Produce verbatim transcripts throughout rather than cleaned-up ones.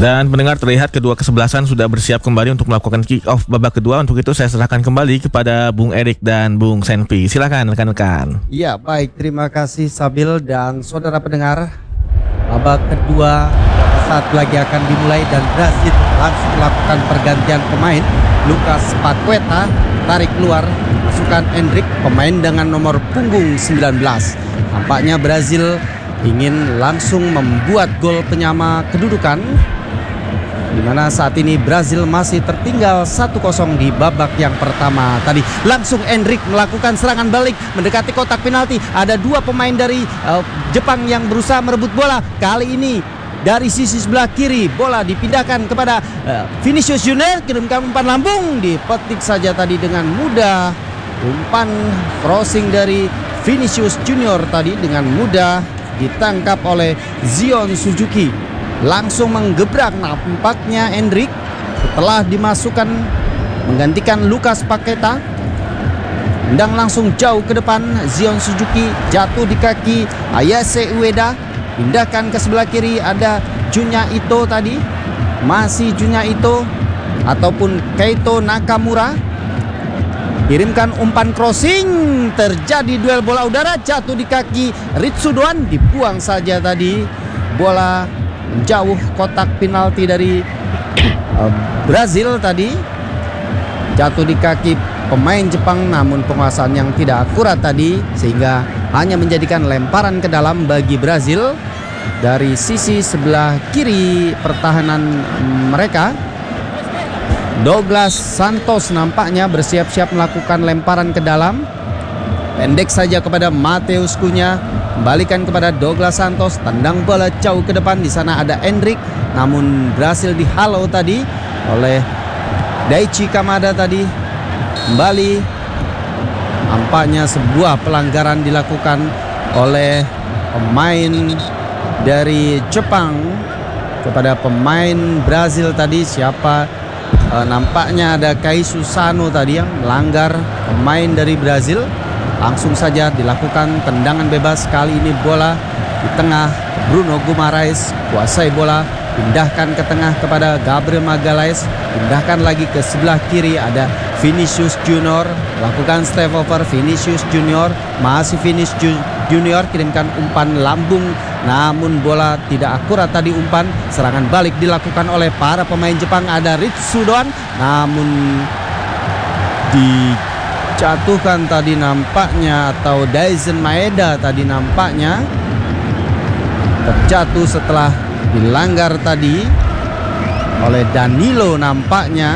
Dan pendengar, terlihat kedua kesebelasan sudah bersiap kembali untuk melakukan kick off babak kedua. Untuk itu saya serahkan kembali kepada Bung Erik dan Bung Senpi. Silakan rekan-rekan. Iya, baik, terima kasih Sabil dan saudara pendengar. Babak kedua saat lagi akan dimulai dan Brazil langsung melakukan pergantian pemain. Lucas Paqueta tarik keluar, masukkan Endrick, pemain dengan nomor punggung sembilan belas. Nampaknya Brazil ingin langsung membuat gol penyama kedudukan, di mana saat ini Brazil masih tertinggal satu kosong di babak yang pertama tadi. Langsung Endrick melakukan serangan balik mendekati kotak penalti. Ada dua pemain dari uh, Jepang yang berusaha merebut bola. Kali ini dari sisi sebelah kiri bola dipindahkan kepada uh, Vinicius Junior, kirimkan umpan lambung, dipetik saja tadi dengan mudah. Umpan crossing dari Vinicius Junior tadi dengan mudah ditangkap oleh Zion Suzuki. Langsung menggebrak, nampaknya Endrick setelah dimasukkan menggantikan Lucas Paqueta. Tendang langsung jauh ke depan, Zion Suzuki jatuh di kaki Ayase Ueda. Pindahkan ke sebelah kiri, ada Junya Ito tadi, masih Junya Ito ataupun Keito Nakamura. Kirimkan umpan crossing, terjadi duel bola udara, jatuh di kaki Ritsudoan, dibuang saja tadi bola jauh kotak penalti dari uh, Brazil tadi. Jatuh di kaki pemain Jepang, namun penguasaan yang tidak akurat tadi sehingga hanya menjadikan lemparan ke dalam bagi Brazil dari sisi sebelah kiri pertahanan mereka. Douglas Santos nampaknya bersiap-siap melakukan lemparan ke dalam. Pendek saja kepada Mateus Cunha, kembalikan kepada Douglas Santos, tendang bola jauh ke depan. Di sana ada Endrick, namun berhasil dihalau tadi oleh Daichi Kamada tadi. Kembali, nampaknya sebuah pelanggaran dilakukan oleh pemain dari Jepang kepada pemain Brazil tadi. Siapa? E, nampaknya ada Kai Susano tadi yang melanggar pemain dari Brazil. Langsung saja dilakukan tendangan bebas. Kali ini bola di tengah, Bruno Guimaraes kuasai bola, pindahkan ke tengah kepada Gabriel Magalhaes, pindahkan lagi ke sebelah kiri, ada Vinicius Junior, lakukan step over. Vinicius Junior, masih Vinicius Junior, kirimkan umpan lambung, namun bola tidak akurat tadi umpan. Serangan balik dilakukan oleh para pemain Jepang, ada Ritsudoan, namun dijatuhkan tadi nampaknya, atau Daizen Maeda tadi nampaknya terjatuh setelah dilanggar tadi oleh Danilo. Nampaknya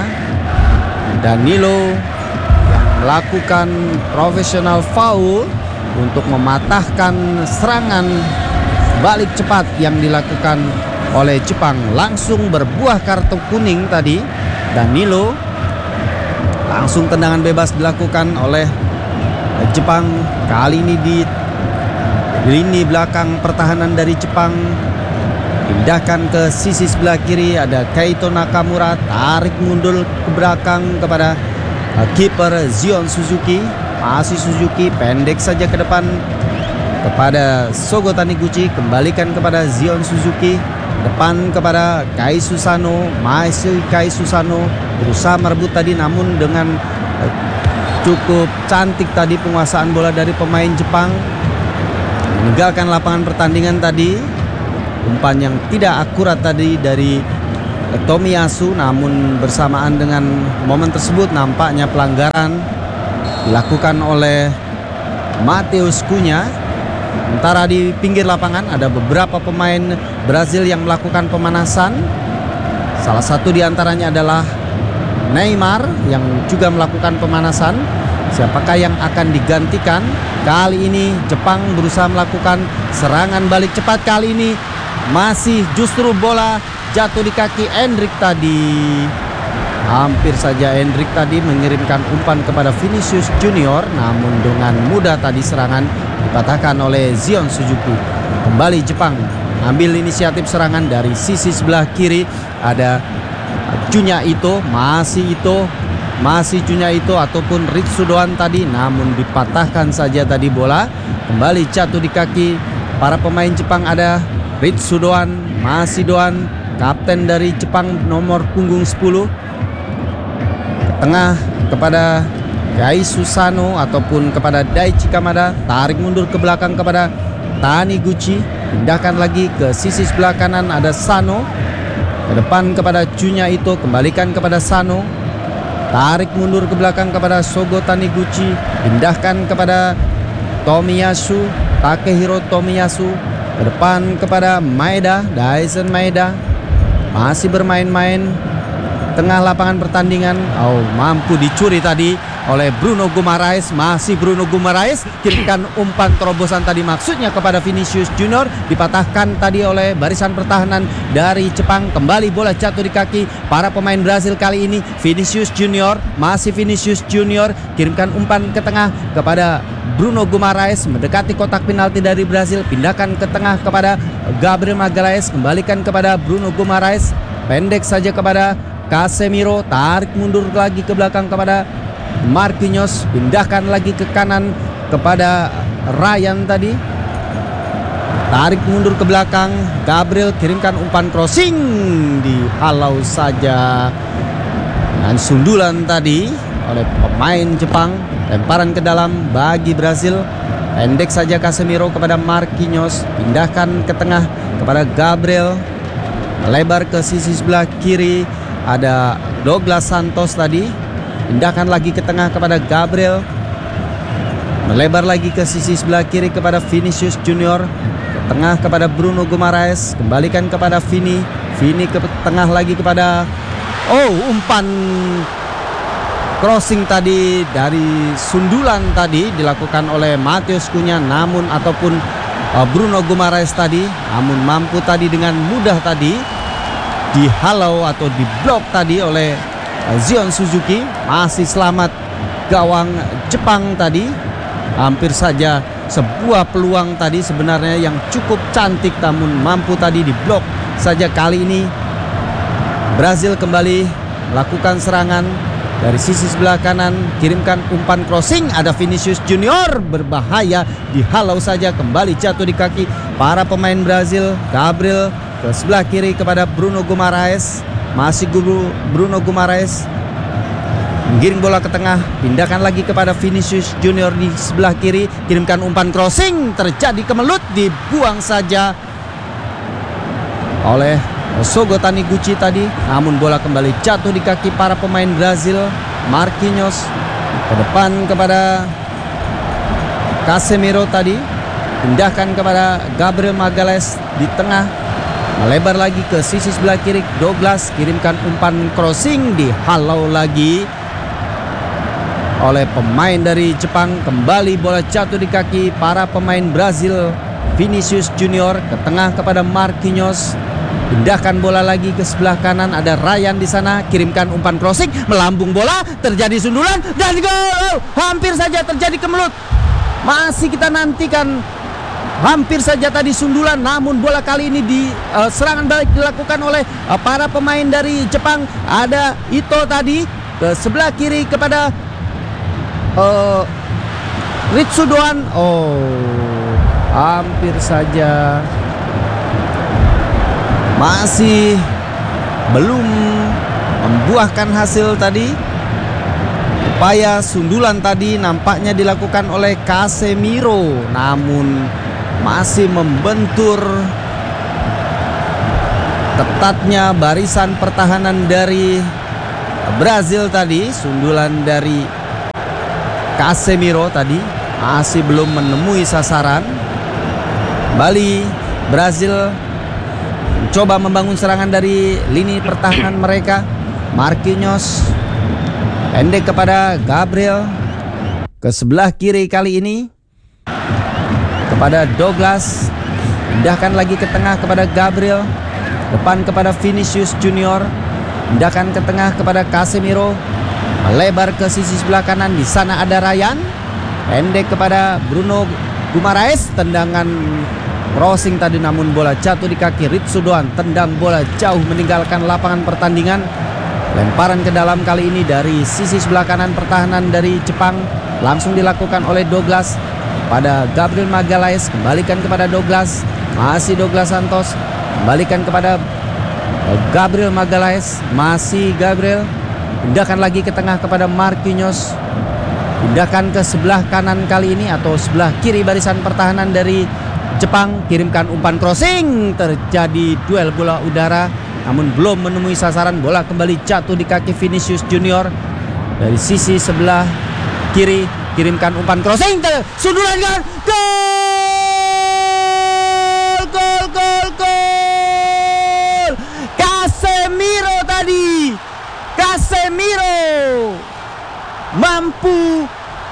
Danilo yang melakukan professional foul untuk mematahkan serangan balik cepat yang dilakukan oleh Jepang. Langsung berbuah kartu kuning tadi Danilo. Langsung tendangan bebas dilakukan oleh Jepang. Kali ini di lini belakang pertahanan dari Jepang. Pindahkan ke sisi sebelah kiri, ada Keito Nakamura, tarik mundur ke belakang kepada uh, kiper Zion Suzuki. Masih Suzuki, pendek saja ke depan kepada Sogo Taniguchi, kembalikan kepada Zion Suzuki. Depan kepada Kai Susano, masih Kai Susano berusaha merebut tadi, namun dengan uh, cukup cantik tadi penguasaan bola dari pemain Jepang. Meninggalkan lapangan pertandingan tadi. Umpan yang tidak akurat tadi dari Tomiyasu, namun bersamaan dengan momen tersebut nampaknya pelanggaran dilakukan oleh Mateus Cunha. Sementara di pinggir lapangan ada beberapa pemain Brazil yang melakukan pemanasan. Salah satu diantaranya adalah Neymar yang juga melakukan pemanasan. Siapakah yang akan digantikan? Kali ini Jepang berusaha melakukan serangan balik cepat. Kali ini masih justru bola jatuh di kaki Endrick tadi. Hampir saja Endrick tadi mengirimkan umpan kepada Vinicius Junior, namun dengan mudah tadi serangan dipatahkan oleh Zion Suzuki. Kembali Jepang ambil inisiatif serangan dari sisi sebelah kiri, ada Junya Ito, masih Ito, masih Junya Ito ataupun Ritsudoan tadi, namun dipatahkan saja tadi bola. Kembali jatuh di kaki para pemain Jepang, ada Ritsudoan, masih Doan, kapten dari Jepang nomor punggung sepuluh. Tengah kepada Gai Susano ataupun kepada Daichi Kamada. Tarik mundur ke belakang kepada Taniguchi. Pindahkan lagi ke sisi sebelah kanan, ada Sano. Ke depan kepada Junya Ito, kembalikan kepada Sano. Tarik mundur ke belakang kepada Sogo Taniguchi. Pindahkan kepada Tomiyasu, Takehiro Tomiyasu. Ke depan kepada Maeda, Daisen Maeda. Masih bermain-main tengah lapangan pertandingan. Oh, mampu dicuri tadi oleh Bruno Guimaraes. Masih Bruno Guimaraes, kirimkan umpan terobosan tadi maksudnya kepada Vinicius Junior. Dipatahkan tadi oleh barisan pertahanan dari Jepang. Kembali bola jatuh di kaki para pemain Brazil kali ini. Vinicius Junior, masih Vinicius Junior, kirimkan umpan ke tengah kepada Bruno Guimaraes. Mendekati kotak penalti dari Brazil. Pindahkan ke tengah kepada Gabriel Magalhaes. Kembalikan kepada Bruno Guimaraes. Pendek saja kepada Casemiro. Tarik mundur lagi ke belakang kepada Marquinhos. Pindahkan lagi ke kanan kepada Ryan tadi. Tarik mundur ke belakang Gabriel, kirimkan umpan crossing, dihalau saja dengan sundulan tadi oleh pemain Jepang. Lemparan ke dalam bagi Brazil. Pendek saja Casemiro kepada Marquinhos. Pindahkan ke tengah kepada Gabriel. Melebar ke sisi sebelah kiri, ada Douglas Santos tadi. Pindahkan lagi ke tengah kepada Gabriel. Melebar lagi ke sisi sebelah kiri kepada Vinicius Junior. Ke tengah kepada Bruno Guimaraes. Kembalikan kepada Vini. Vini ke tengah lagi kepada, oh, umpan crossing tadi dari sundulan tadi dilakukan oleh Matheus Cunha, namun ataupun uh, Bruno Guimaraes tadi, namun mampu tadi dengan mudah tadi dihalau atau diblok tadi oleh uh, Zion Suzuki. Masih selamat gawang Jepang tadi. Hampir saja sebuah peluang tadi sebenarnya yang cukup cantik, namun mampu tadi diblok saja. Kali ini Brazil kembali melakukan serangan dari sisi sebelah kanan, kirimkan umpan crossing, ada Vinicius Junior, berbahaya, dihalau saja, kembali jatuh di kaki para pemain Brazil. Gabriel ke sebelah kiri kepada Bruno Guimaraes. Masih guru Bruno Guimaraes menggiring bola ke tengah, pindahkan lagi kepada Vinicius Junior di sebelah kiri, kirimkan umpan crossing, terjadi kemelut, dibuang saja oleh Sogo Taniguchi tadi, namun bola kembali jatuh di kaki para pemain Brazil. Marquinhos ke depan kepada Casemiro tadi, pindahkan kepada Gabriel Magalhaes di tengah, melebar lagi ke sisi sebelah kiri. Douglas kirimkan umpan crossing, dihalau lagi oleh pemain dari Jepang. Kembali bola jatuh di kaki para pemain Brazil. Vinicius Junior ke tengah kepada Marquinhos. Pindahkan bola lagi ke sebelah kanan, ada Ryan di sana, kirimkan umpan crossing, melambung bola, terjadi sundulan dan gol. Hampir saja terjadi kemelut. Masih kita nantikan, hampir saja tadi sundulan, namun bola kali ini di uh, serangan balik dilakukan oleh uh, para pemain dari Jepang. Ada Ito tadi ke sebelah kiri kepada uh, Ritsudoan. Oh, hampir saja masih belum membuahkan hasil tadi. Upaya sundulan tadi nampaknya dilakukan oleh Casemiro, namun masih membentur ketatnya barisan pertahanan dari Brazil tadi. Sundulan dari Casemiro tadi masih belum menemui sasaran. Kembali Brazil coba membangun serangan dari lini pertahanan mereka. Marquinhos pendek kepada Gabriel ke sebelah kiri kali ini kepada Douglas. Pindahkan lagi ke tengah kepada Gabriel, depan kepada Vinicius Junior. Pindahkan ke tengah kepada Casemiro, melebar ke sisi sebelah kanan. Di sana ada Ryan, pendek kepada Bruno Guimaraes. Tendangan crossing tadi, namun bola jatuh di kaki Ritsudoan. Tendang bola jauh meninggalkan lapangan pertandingan. Lemparan ke dalam kali ini dari sisi sebelah kanan pertahanan dari Jepang, langsung dilakukan oleh Douglas pada Gabriel Magalhaes. Kembalikan kepada Douglas, masih Douglas Santos, kembalikan kepada Gabriel Magalhaes, masih Gabriel. Pindahkan lagi ke tengah kepada Marquinhos. Pindahkan ke sebelah kanan kali ini atau sebelah kiri barisan pertahanan dari Jepang. Kirimkan umpan crossing. Terjadi duel bola udara, namun belum menemui sasaran. Bola kembali jatuh di kaki Vinicius Junior. Dari sisi sebelah kiri, kirimkan umpan crossing. Sundulan kan. Gol! Gol! Gol! Gol! Casemiro tadi. Casemiro mampu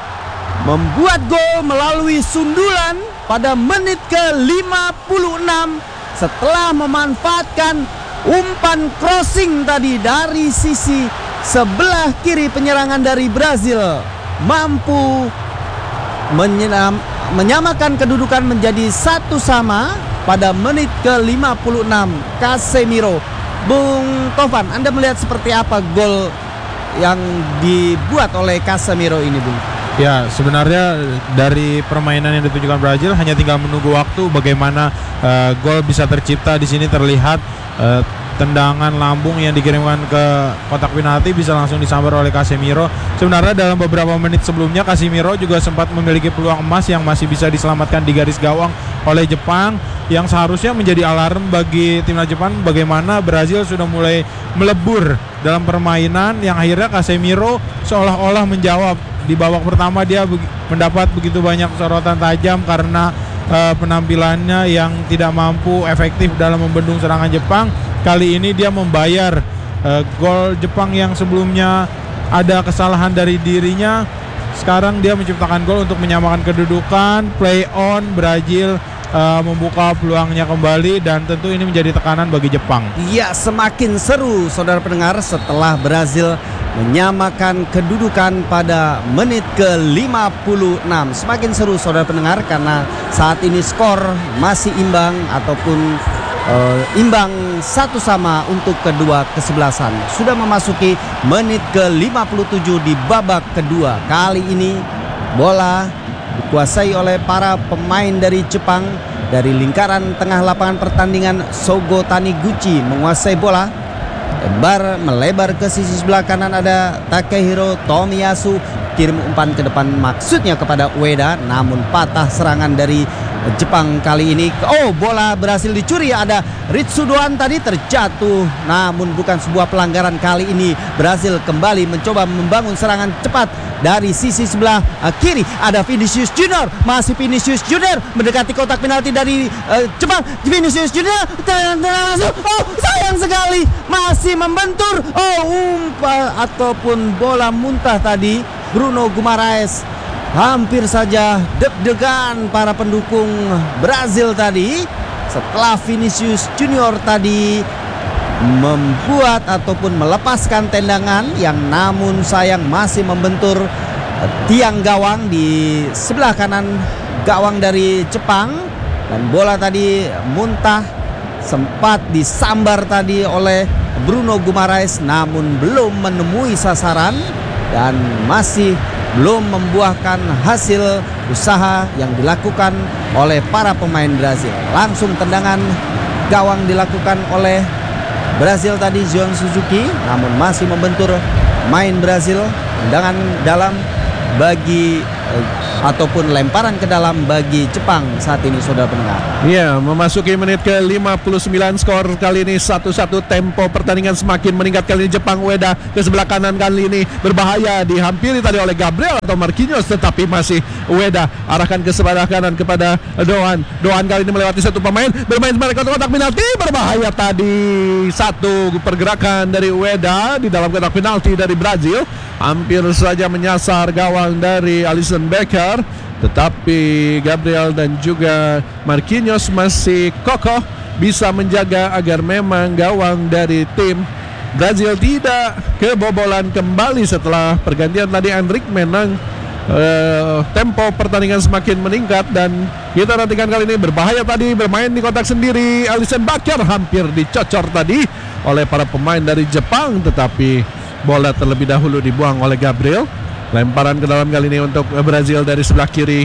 membuat gol melalui sundulan pada menit ke lima puluh enam setelah memanfaatkan umpan crossing tadi dari sisi sebelah kiri penyerangan dari Brazil. Mampu menyenam, menyamakan kedudukan menjadi satu sama pada menit ke lima puluh enam. Casemiro. Bung Tovan, Anda melihat seperti apa gol yang dibuat oleh Casemiro ini, Bung? Ya, sebenarnya dari permainan yang ditunjukkan Brazil hanya tinggal menunggu waktu bagaimana uh, gol bisa tercipta. Di sini terlihat uh, tendangan lambung yang dikirimkan ke kotak penalti bisa langsung disambar oleh Casemiro. Sebenarnya dalam beberapa menit sebelumnya Casemiro juga sempat memiliki peluang emas yang masih bisa diselamatkan di garis gawang oleh Jepang, yang seharusnya menjadi alarm bagi timnas Jepang bagaimana Brazil sudah mulai melebur dalam permainan, yang akhirnya Casemiro seolah-olah menjawab. Di babak pertama dia be- mendapat begitu banyak sorotan tajam karena uh, penampilannya yang tidak mampu efektif dalam membendung serangan Jepang. Kali ini dia membayar uh, gol Jepang yang sebelumnya ada kesalahan dari dirinya. Sekarang dia menciptakan gol untuk menyamakan kedudukan. Play on, Brazil uh, membuka peluangnya kembali dan tentu ini menjadi tekanan bagi Jepang. Ya, semakin seru saudara pendengar setelah Brazil menyamakan kedudukan pada menit ke lima puluh enam. Semakin seru saudara pendengar karena saat ini skor masih imbang ataupun uh, imbang satu sama untuk kedua kesebelasan. Sudah memasuki menit ke lima puluh tujuh di babak kedua. Kali ini bola dikuasai oleh para pemain dari Jepang. Dari lingkaran tengah lapangan pertandingan, Sogo Taniguchi menguasai bola. Lebar melebar ke sisi sebelah kanan ada Takehiro Tomiyasu, kirim umpan ke depan maksudnya kepada Ueda, namun patah serangan dari Jepang kali ini. Oh, bola berhasil dicuri, ada Ritsudoan tadi terjatuh, namun bukan sebuah pelanggaran. Kali ini Brazil kembali mencoba membangun serangan cepat dari sisi sebelah uh, kiri ada Vinicius Junior, masih Vinicius Junior mendekati kotak penalti dari uh, Jepang. Vinicius Junior masuk, oh sayang sekali masih membentur. Oh, umpan ataupun bola muntah tadi Bruno Guimaraes. Hampir saja deg-degan para pendukung Brazil tadi setelah Vinicius Junior tadi membuat ataupun melepaskan tendangan yang namun sayang masih membentur tiang gawang di sebelah kanan gawang dari Jepang. Dan bola tadi muntah, sempat disambar tadi oleh Bruno Guimaraes namun belum menemui sasaran dan masih belum membuahkan hasil usaha yang dilakukan oleh para pemain Brazil. Langsung tendangan gawang dilakukan oleh Brazil tadi, Zion Suzuki, namun masih membentur main Brazil. Tendangan dalam bagi eh, ataupun lemparan ke dalam bagi Jepang saat ini saudara pendengar. Iya, memasuki menit ke lima puluh sembilan, skor kali ini satu satu. Tempo pertandingan semakin meningkat. Kali ini Jepang, Ueda ke sebelah kanan kali ini berbahaya, dihampiri tadi oleh Gabriel atau Marquinhos, tetapi masih Ueda arahkan ke sebelah kanan kepada Doan. Doan kali ini melewati satu pemain, bermain sebagai kotak penalti, berbahaya tadi. Satu pergerakan dari Ueda di dalam kotak penalti dari Brazil, hampir saja menyasar gawang dari Alisson Becker, tetapi Gabriel dan juga Marquinhos masih kokoh bisa menjaga agar memang gawang dari tim Brazil tidak kebobolan kembali setelah pergantian tadi. Endrick menang. Uh, tempo pertandingan semakin meningkat dan kita nantikan kali ini berbahaya tadi, bermain di kotak sendiri. Alisson Becker hampir dicocor tadi oleh para pemain dari Jepang, tetapi bola terlebih dahulu dibuang oleh Gabriel. Lemparan ke dalam kali ini untuk Brazil dari sebelah kiri.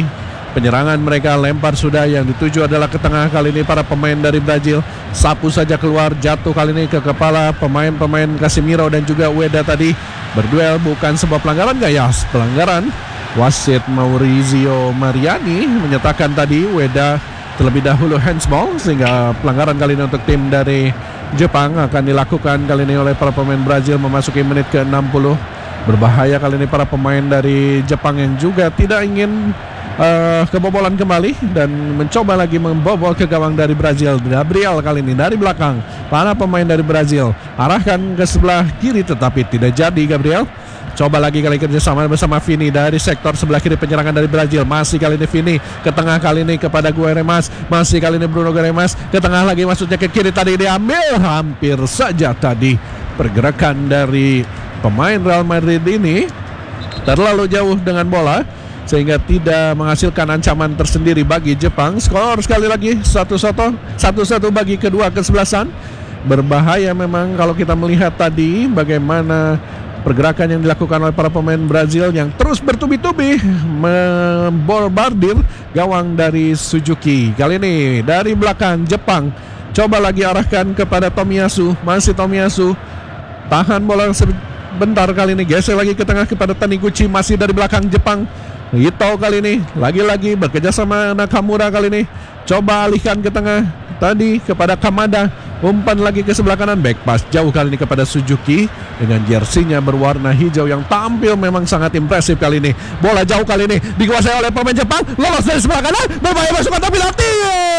penyerangan mereka. Lempar sudah, yang dituju adalah ke tengah kali ini para pemain dari Brazil. Sapu saja keluar, jatuh kali ini ke kepala pemain-pemain Casemiro dan juga Ueda tadi. Berduel, bukan sebuah pelanggaran gak ya? Pelanggaran. Wasit Maurizio Mariani menyatakan tadi Ueda terlebih dahulu handsball, sehingga pelanggaran kali ini untuk tim dari Jepang akan dilakukan kali ini oleh para pemain Brazil memasuki menit ke enam puluh. Berbahaya kali ini para pemain dari Jepang yang juga tidak ingin uh, kebobolan kembali dan mencoba lagi membobol ke gawang dari Brazil. Gabriel kali ini dari belakang, para pemain dari Brazil arahkan ke sebelah kiri tetapi tidak jadi. Gabriel coba lagi kali kerjasama bersama Vini dari sektor sebelah kiri penyerangan dari Brazil. Masih kali ini Vini ke tengah kali ini kepada Gueremas. Masih kali ini Bruno Gueremas ke tengah lagi, maksudnya ke kiri, tadi diambil hampir saja tadi. Pergerakan dari pemain Real Madrid ini terlalu jauh dengan bola sehingga tidak menghasilkan ancaman tersendiri bagi Jepang. Skor sekali lagi satu satu satu satu bagi kedua kesebelasan. Berbahaya memang kalau kita melihat tadi bagaimana pergerakan yang dilakukan oleh para pemain Brazil yang terus bertubi-tubi membombardir gawang dari Suzuki. Kali ini dari belakang Jepang coba lagi arahkan kepada Tomiyasu. Masih Tomiyasu tahan bola sebentar, kali ini geser lagi ke tengah kepada Taniguchi. Masih dari belakang Jepang, Ito kali ini lagi-lagi bekerja sama Nakamura. Kali ini coba alihkan ke tengah tadi kepada Kamada. Umpan lagi ke sebelah kanan, back pass jauh kali ini kepada Suzuki dengan jersinya berwarna hijau yang tampil memang sangat impresif kali ini. Bola jauh kali ini dikuasai oleh pemain Jepang, lolos dari sebelah kanan, berbahaya masuk kotak penalti.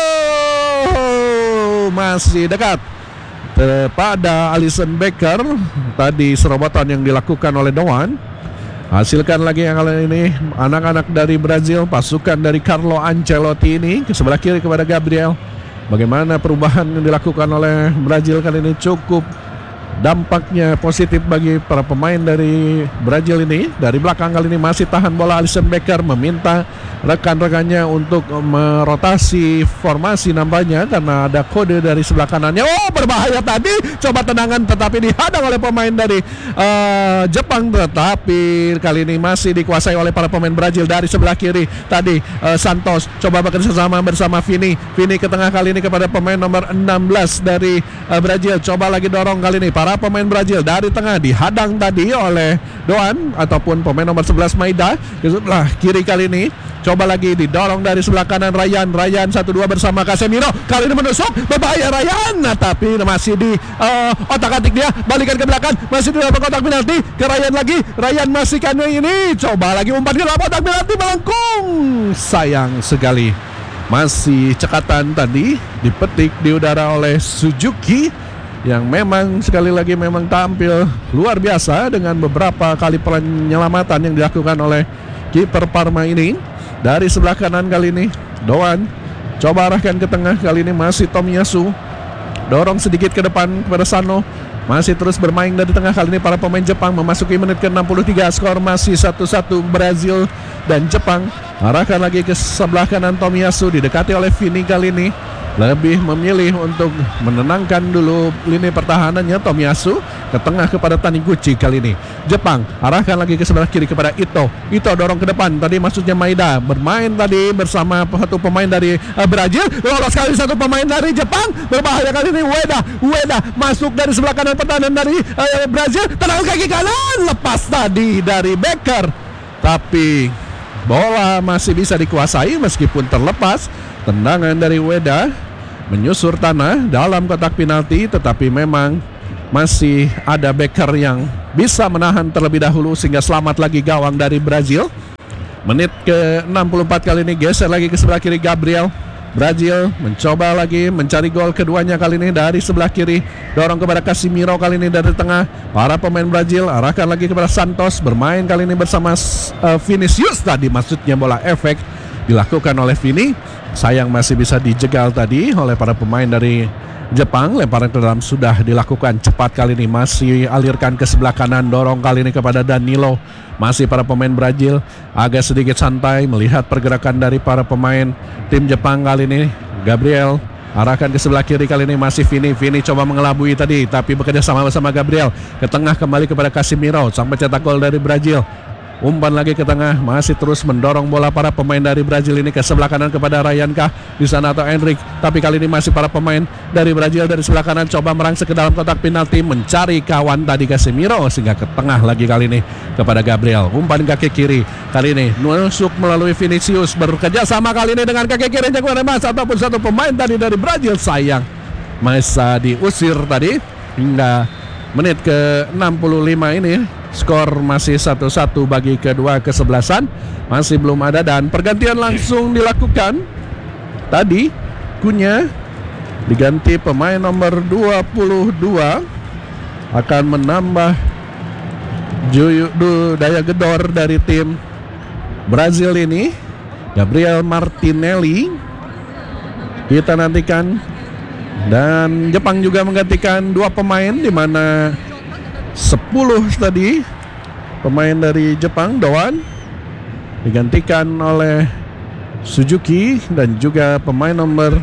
Oh, masih dekat kepada Alisson Becker. Tadi serobotan yang dilakukan oleh Doan. Hasilkan lagi yang kali ini anak-anak dari Brazil, pasukan dari Carlo Ancelotti ini ke sebelah kiri kepada Gabriel. Bagaimana perubahan yang dilakukan oleh Brazil kali ini cukup dampaknya positif bagi para pemain dari Brazil ini. Dari belakang kali ini masih tahan bola Alisson Becker, meminta rekan-rekannya untuk merotasi formasi nampaknya karena ada kode dari sebelah kanannya. Oh, berbahaya tadi, coba tendangan tetapi dihadang oleh pemain dari uh, Jepang, tetapi kali ini masih dikuasai oleh para pemain Brazil. Dari sebelah kiri tadi uh, Santos coba bekerja sama bersama Vini. Vini ke tengah kali ini kepada pemain nomor enam belas dari uh, Brazil. Coba lagi dorong kali ini para pemain Brazil dari tengah, dihadang tadi oleh Doan ataupun pemain nomor sebelas Maida. Ke sebelah kiri kali ini coba lagi didorong dari sebelah kanan Ryan. Ryan satu dua bersama Casemiro. Kali ini menusuk, berbahaya Ryan. Nah, tapi masih di uh, otak-atik dia. Balikan ke belakang, masih di dalam kotak penalti. Ke Ryan lagi. Ryan masih kan ini. Coba lagi umpan ke dalam kotak penalti, melengkung. Sayang sekali. Masih cekatan tadi dipetik di udara oleh Suzuki yang memang sekali lagi memang tampil luar biasa dengan beberapa kali penyelamatan yang dilakukan oleh kiper Parma ini. Dari sebelah kanan kali ini Doan coba arahkan ke tengah, kali ini masih Tomiyasu dorong sedikit ke depan kepada Sano. Masih terus bermain dari tengah kali ini para pemain Jepang. Memasuki menit ke enam puluh tiga, skor masih satu satu Brazil dan Jepang. Arahkan lagi ke sebelah kanan Tomiyasu, didekati oleh Vini kali ini. Lebih memilih untuk menenangkan dulu lini pertahanannya. Tomiyasu ke tengah kepada Taniguchi kali ini. Jepang arahkan lagi ke sebelah kiri kepada Ito. Ito dorong ke depan, tadi maksudnya Maida. Bermain tadi bersama satu pemain dari uh, Brazil. Lolos kali satu pemain dari Jepang. Berbahaya kali ini Ueda. Ueda masuk dari sebelah kanan pertahanan dari uh, Brazil. Tendangan kaki kanan, lepas tadi dari Becker. Tapi bola masih bisa dikuasai meskipun terlepas. Tendangan dari Ueda menyusur tanah dalam kotak penalti, tetapi memang masih ada Becker yang bisa menahan terlebih dahulu sehingga selamat lagi gawang dari Brazil. Menit ke enam puluh empat kali ini geser lagi ke sebelah kiri Gabriel. Brazil mencoba lagi mencari gol keduanya kali ini dari sebelah kiri. Dorong kepada Casemiro kali ini dari tengah. Para pemain Brazil arahkan lagi kepada Santos. Bermain kali ini bersama uh, Vinicius. Tadi maksudnya bola efek dilakukan oleh Vini. Sayang masih bisa dijegal tadi oleh para pemain dari Jepang. Lemparan ke dalam sudah dilakukan cepat kali ini. Masih alirkan ke sebelah kanan. Dorong kali ini kepada Danilo. Masih para pemain Brazil agak sedikit santai melihat pergerakan dari para pemain tim Jepang kali ini. Gabriel arahkan ke sebelah kiri kali ini masih Vini. Vini coba mengelabui tadi tapi bekerja sama bersama Gabriel. Ke tengah kembali kepada Casemiro. Sang pencetak gol dari Brazil. Umpan lagi ke tengah, masih terus mendorong bola para pemain dari Brazil ini ke sebelah kanan kepada Ryan Kah di sana atau Enric. Tapi kali ini masih para pemain dari Brazil dari sebelah kanan coba merangsek ke dalam kotak penalti, mencari kawan tadi Casemiro sehingga ke tengah lagi kali ini kepada Gabriel. Umpan kaki kiri kali ini nusuk melalui Vinicius, bekerja sama kali ini dengan kaki kiri kepada Mas ataupun satu pemain tadi dari Brazil, sayang masa diusir tadi hingga menit ke enam puluh lima ini. Skor masih satu satu bagi kedua kesebelasan. Masih belum ada dan pergantian langsung dilakukan. Tadi Cunha diganti pemain nomor dua puluh dua, akan menambah juyu, du, daya gedor dari tim Brazil ini, Gabriel Martinelli. Kita nantikan. Dan Jepang juga menggantikan dua pemain, di mana sepuluh tadi pemain dari Jepang, Doan digantikan oleh Suzuki, dan juga pemain nomor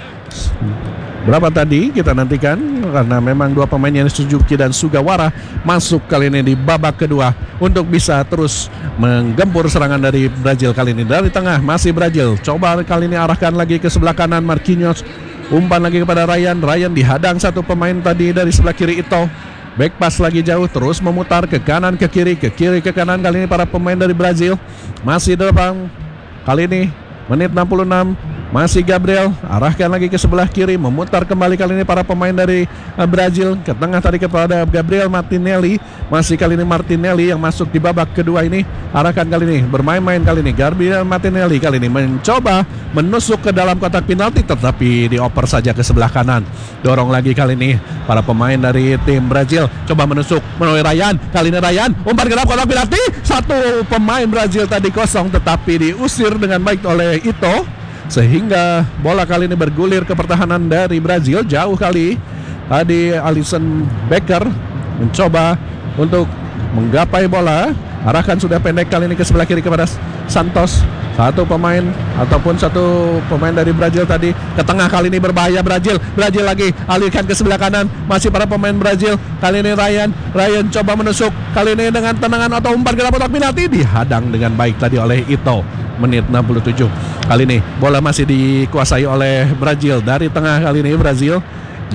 berapa tadi kita nantikan, karena memang dua pemain yang Suzuki dan Sugawara masuk kali ini di babak kedua untuk bisa terus menggempur serangan dari Brazil kali ini. Dari tengah masih Brazil, coba kali ini arahkan lagi ke sebelah kanan Marquinhos, umpan lagi kepada Ryan. Ryan dihadang satu pemain tadi dari sebelah kiri Ito. Back pass lagi jauh, terus memutar ke kanan ke kiri, ke kiri ke kanan. Kali ini para pemain dari Brazil masih depan. Kali ini menit enam puluh enam, masih Gabriel, arahkan lagi ke sebelah kiri, memutar kembali kali ini para pemain dari uh, Brazil ke tengah tadi kepada Gabriel Martinelli. Masih kali ini Martinelli yang masuk di babak kedua ini, arahkan kali ini, bermain-main kali ini Gabriel Martinelli kali ini mencoba menusuk ke dalam kotak penalti, tetapi dioper saja ke sebelah kanan. Dorong lagi kali ini para pemain dari tim Brazil, coba menusuk melalui Ryan. Kali ini Ryan umpan ke dalam kotak penalti, satu pemain Brazil tadi kosong, tetapi diusir dengan baik oleh Ito, sehingga bola kali ini bergulir ke pertahanan dari Brazil. Jauh kali tadi Alisson Becker mencoba untuk menggapai bola, arahkan sudah pendek kali ini ke sebelah kiri kepada Santos. Satu pemain ataupun satu pemain dari Brazil tadi ke tengah, kali ini berbahaya Brazil. Brazil lagi alihkan ke sebelah kanan, masih para pemain Brazil. Kali ini Ryan, Ryan coba menusuk kali ini dengan tenangan atau umpan ke dalam kotak penalti, dihadang dengan baik tadi oleh Ito. Menit enam puluh tujuh. Kali ini bola masih dikuasai oleh Brazil. Dari tengah kali ini Brazil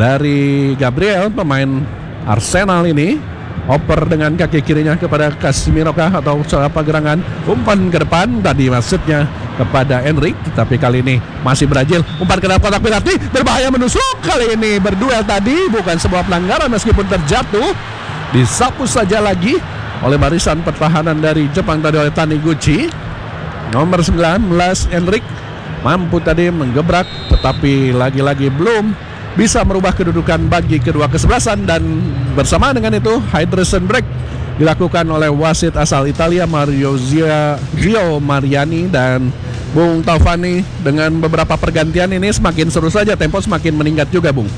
dari Gabriel, pemain Arsenal ini, oper dengan kaki kirinya kepada Casemiro kah atau apa gerangan, umpan ke depan tadi maksudnya kepada Enric, tapi kali ini masih Brazil, umpan ke dalam kotak penalti, berbahaya menusuk. Kali ini berduel tadi, bukan sebuah pelanggaran meskipun terjatuh, disapu saja lagi oleh barisan pertahanan dari Jepang tadi oleh Taniguchi. Nomor sembilan belas Enric mampu tadi menggebrak, tetapi lagi-lagi belum bisa merubah kedudukan bagi kedua kesebelasan. Dan bersamaan dengan itu hydration break dilakukan oleh wasit asal Italia Mario Zia, Gio Mariani dan Bung Taufani. Dengan beberapa pergantian ini semakin seru saja, tempo semakin meningkat juga, Bung.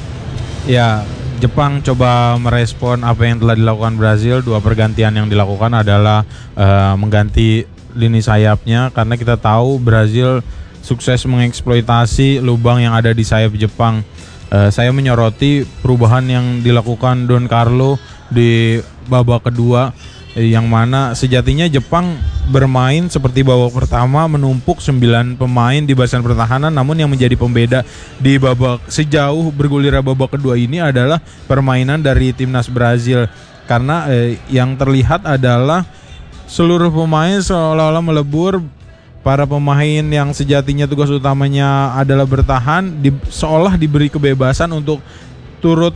Ya, Jepang coba merespon apa yang telah dilakukan Brazil. Dua pergantian yang dilakukan adalah uh, mengganti lini sayapnya, karena kita tahu Brazil sukses mengeksploitasi lubang yang ada di sayap Jepang. Uh, saya menyoroti perubahan yang dilakukan Don Carlo di babak kedua, yang mana sejatinya Jepang bermain seperti babak pertama, menumpuk sembilan pemain di barisan pertahanan. Namun yang menjadi pembeda di babak sejauh bergulirnya babak kedua ini adalah permainan dari timnas Brazil, karena eh, yang terlihat adalah seluruh pemain seolah-olah melebur. Para pemain yang sejatinya tugas utamanya adalah bertahan, di, seolah diberi kebebasan untuk turut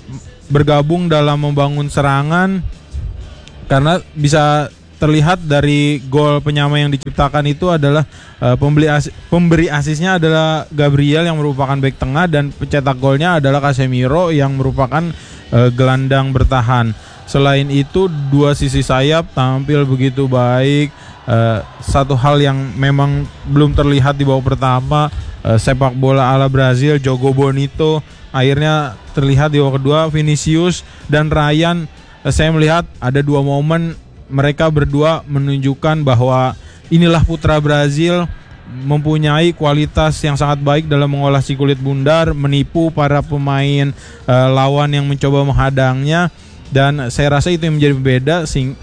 bergabung dalam membangun serangan. Karena bisa terlihat dari gol penyama yang diciptakan itu adalah uh, pembeli as, pemberi asisnya adalah Gabriel yang merupakan bek tengah, dan pencetak golnya adalah Casemiro yang merupakan uh, gelandang bertahan. Selain itu, dua sisi sayap tampil begitu baik. Uh, satu hal yang memang belum terlihat di babak pertama, uh, sepak bola ala Brazil, Jogo Bonito akhirnya terlihat di babak kedua. Vinicius dan Ryan, uh, saya melihat ada dua momen mereka berdua menunjukkan bahwa inilah putra Brazil, mempunyai kualitas yang sangat baik dalam mengolah si kulit bundar, menipu para pemain uh, lawan yang mencoba menghadangnya. Dan saya rasa itu yang menjadi pembeda sing,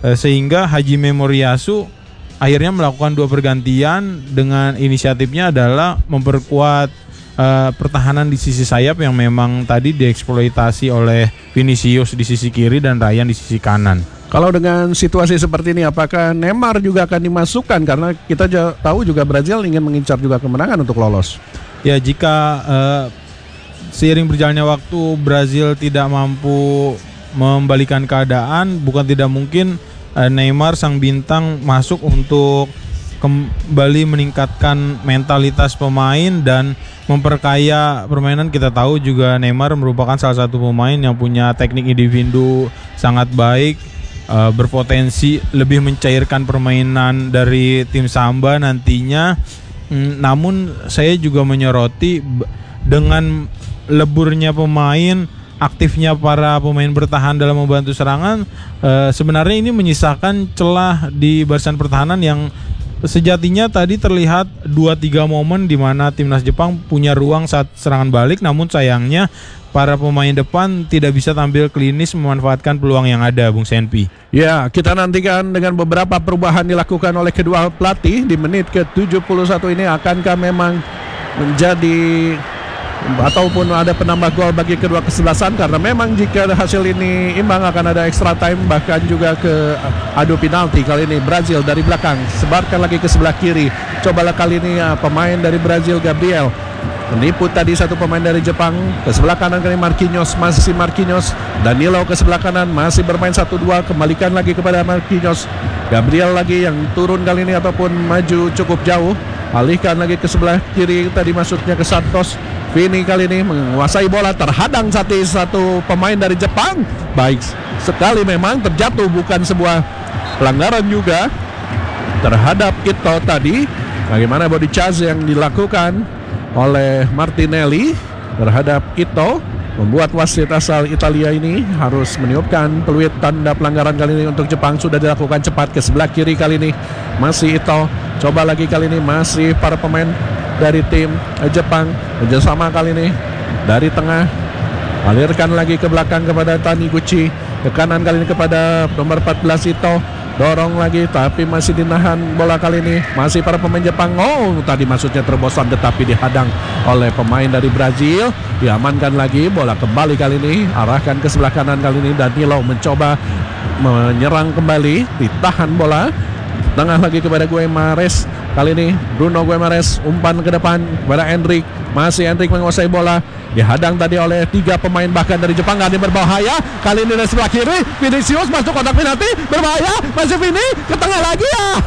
eh, sehingga Hajime Moriyasu akhirnya melakukan dua pergantian dengan inisiatifnya adalah memperkuat uh, pertahanan di sisi sayap yang memang tadi dieksploitasi oleh Vinicius di sisi kiri dan Ryan di sisi kanan. Kalau dengan situasi seperti ini, apakah Neymar juga akan dimasukkan? Karena kita j- tahu juga Brazil ingin mengincar juga kemenangan untuk lolos. Ya, jika uh, seiring berjalannya waktu Brazil tidak mampu membalikan keadaan, bukan tidak mungkin uh, Neymar sang bintang masuk untuk kembali meningkatkan mentalitas pemain dan memperkaya permainan. Kita tahu juga Neymar merupakan salah satu pemain yang punya teknik individu sangat baik, uh, berpotensi lebih mencairkan permainan dari tim Samba nantinya. Mm, namun saya juga menyoroti b- dengan leburnya pemain, aktifnya para pemain bertahan dalam membantu serangan, uh, sebenarnya ini menyisakan celah di barisan pertahanan yang sejatinya tadi terlihat dua tiga momen di mana timnas Jepang punya ruang saat serangan balik, namun sayangnya para pemain depan tidak bisa tampil klinis memanfaatkan peluang yang ada, Bung Senpi. Ya, kita nantikan dengan beberapa perubahan dilakukan oleh kedua pelatih di menit ke tujuh puluh satu ini. Akankah memang menjadi ataupun ada penambah gol bagi kedua kesebelasan? Karena memang jika hasil ini imbang akan ada extra time, bahkan juga ke adu penalti. Kali ini Brazil dari belakang sebarkan lagi ke sebelah kiri. Cobalah kali ini ya, pemain dari Brazil Gabriel menipu tadi satu pemain dari Jepang. Ke sebelah kanan kali Marquinhos, masih Marquinhos. Danilo ke sebelah kanan masih bermain satu dua, kembalikan lagi kepada Marquinhos. Gabriel lagi yang turun kali ini ataupun maju cukup jauh, alihkan lagi ke sebelah kiri, tadi masuknya ke Santos. Vini kali ini menguasai bola, terhadang satu, satu pemain dari Jepang. Baik sekali, memang terjatuh, bukan sebuah pelanggaran juga terhadap Ito tadi. Bagaimana body charge yang dilakukan oleh Martinelli terhadap Ito membuat wasit asal Italia ini harus meniupkan peluit tanda pelanggaran. Kali ini untuk Jepang sudah dilakukan cepat ke sebelah kiri. Kali ini masih Ito, coba lagi kali ini masih para pemain dari tim Jepang kerjasama kali ini dari tengah, alirkan lagi ke belakang kepada Taniguchi, ke kanan kali ini kepada nomor empat belas Ito, dorong lagi tapi masih dinahan bola kali ini masih para pemain Jepang. Oh, tadi maksudnya terobosan tetapi dihadang oleh pemain dari Brazil. Diamankan lagi, bola kembali kali ini arahkan ke sebelah kanan. Kali ini Danilo mencoba menyerang kembali, ditahan bola tengah lagi kepada Guimarães. Kali ini Bruno Guimarães umpan ke depan kepada Endrick, masih Endrick menguasai bola, dihadang tadi oleh tiga pemain bahkan dari Jepang. Ada berbahaya kali ini dari sebelah kiri, Vinicius masuk kotak penalti, berbahaya, masih Vini ke tengah lagi.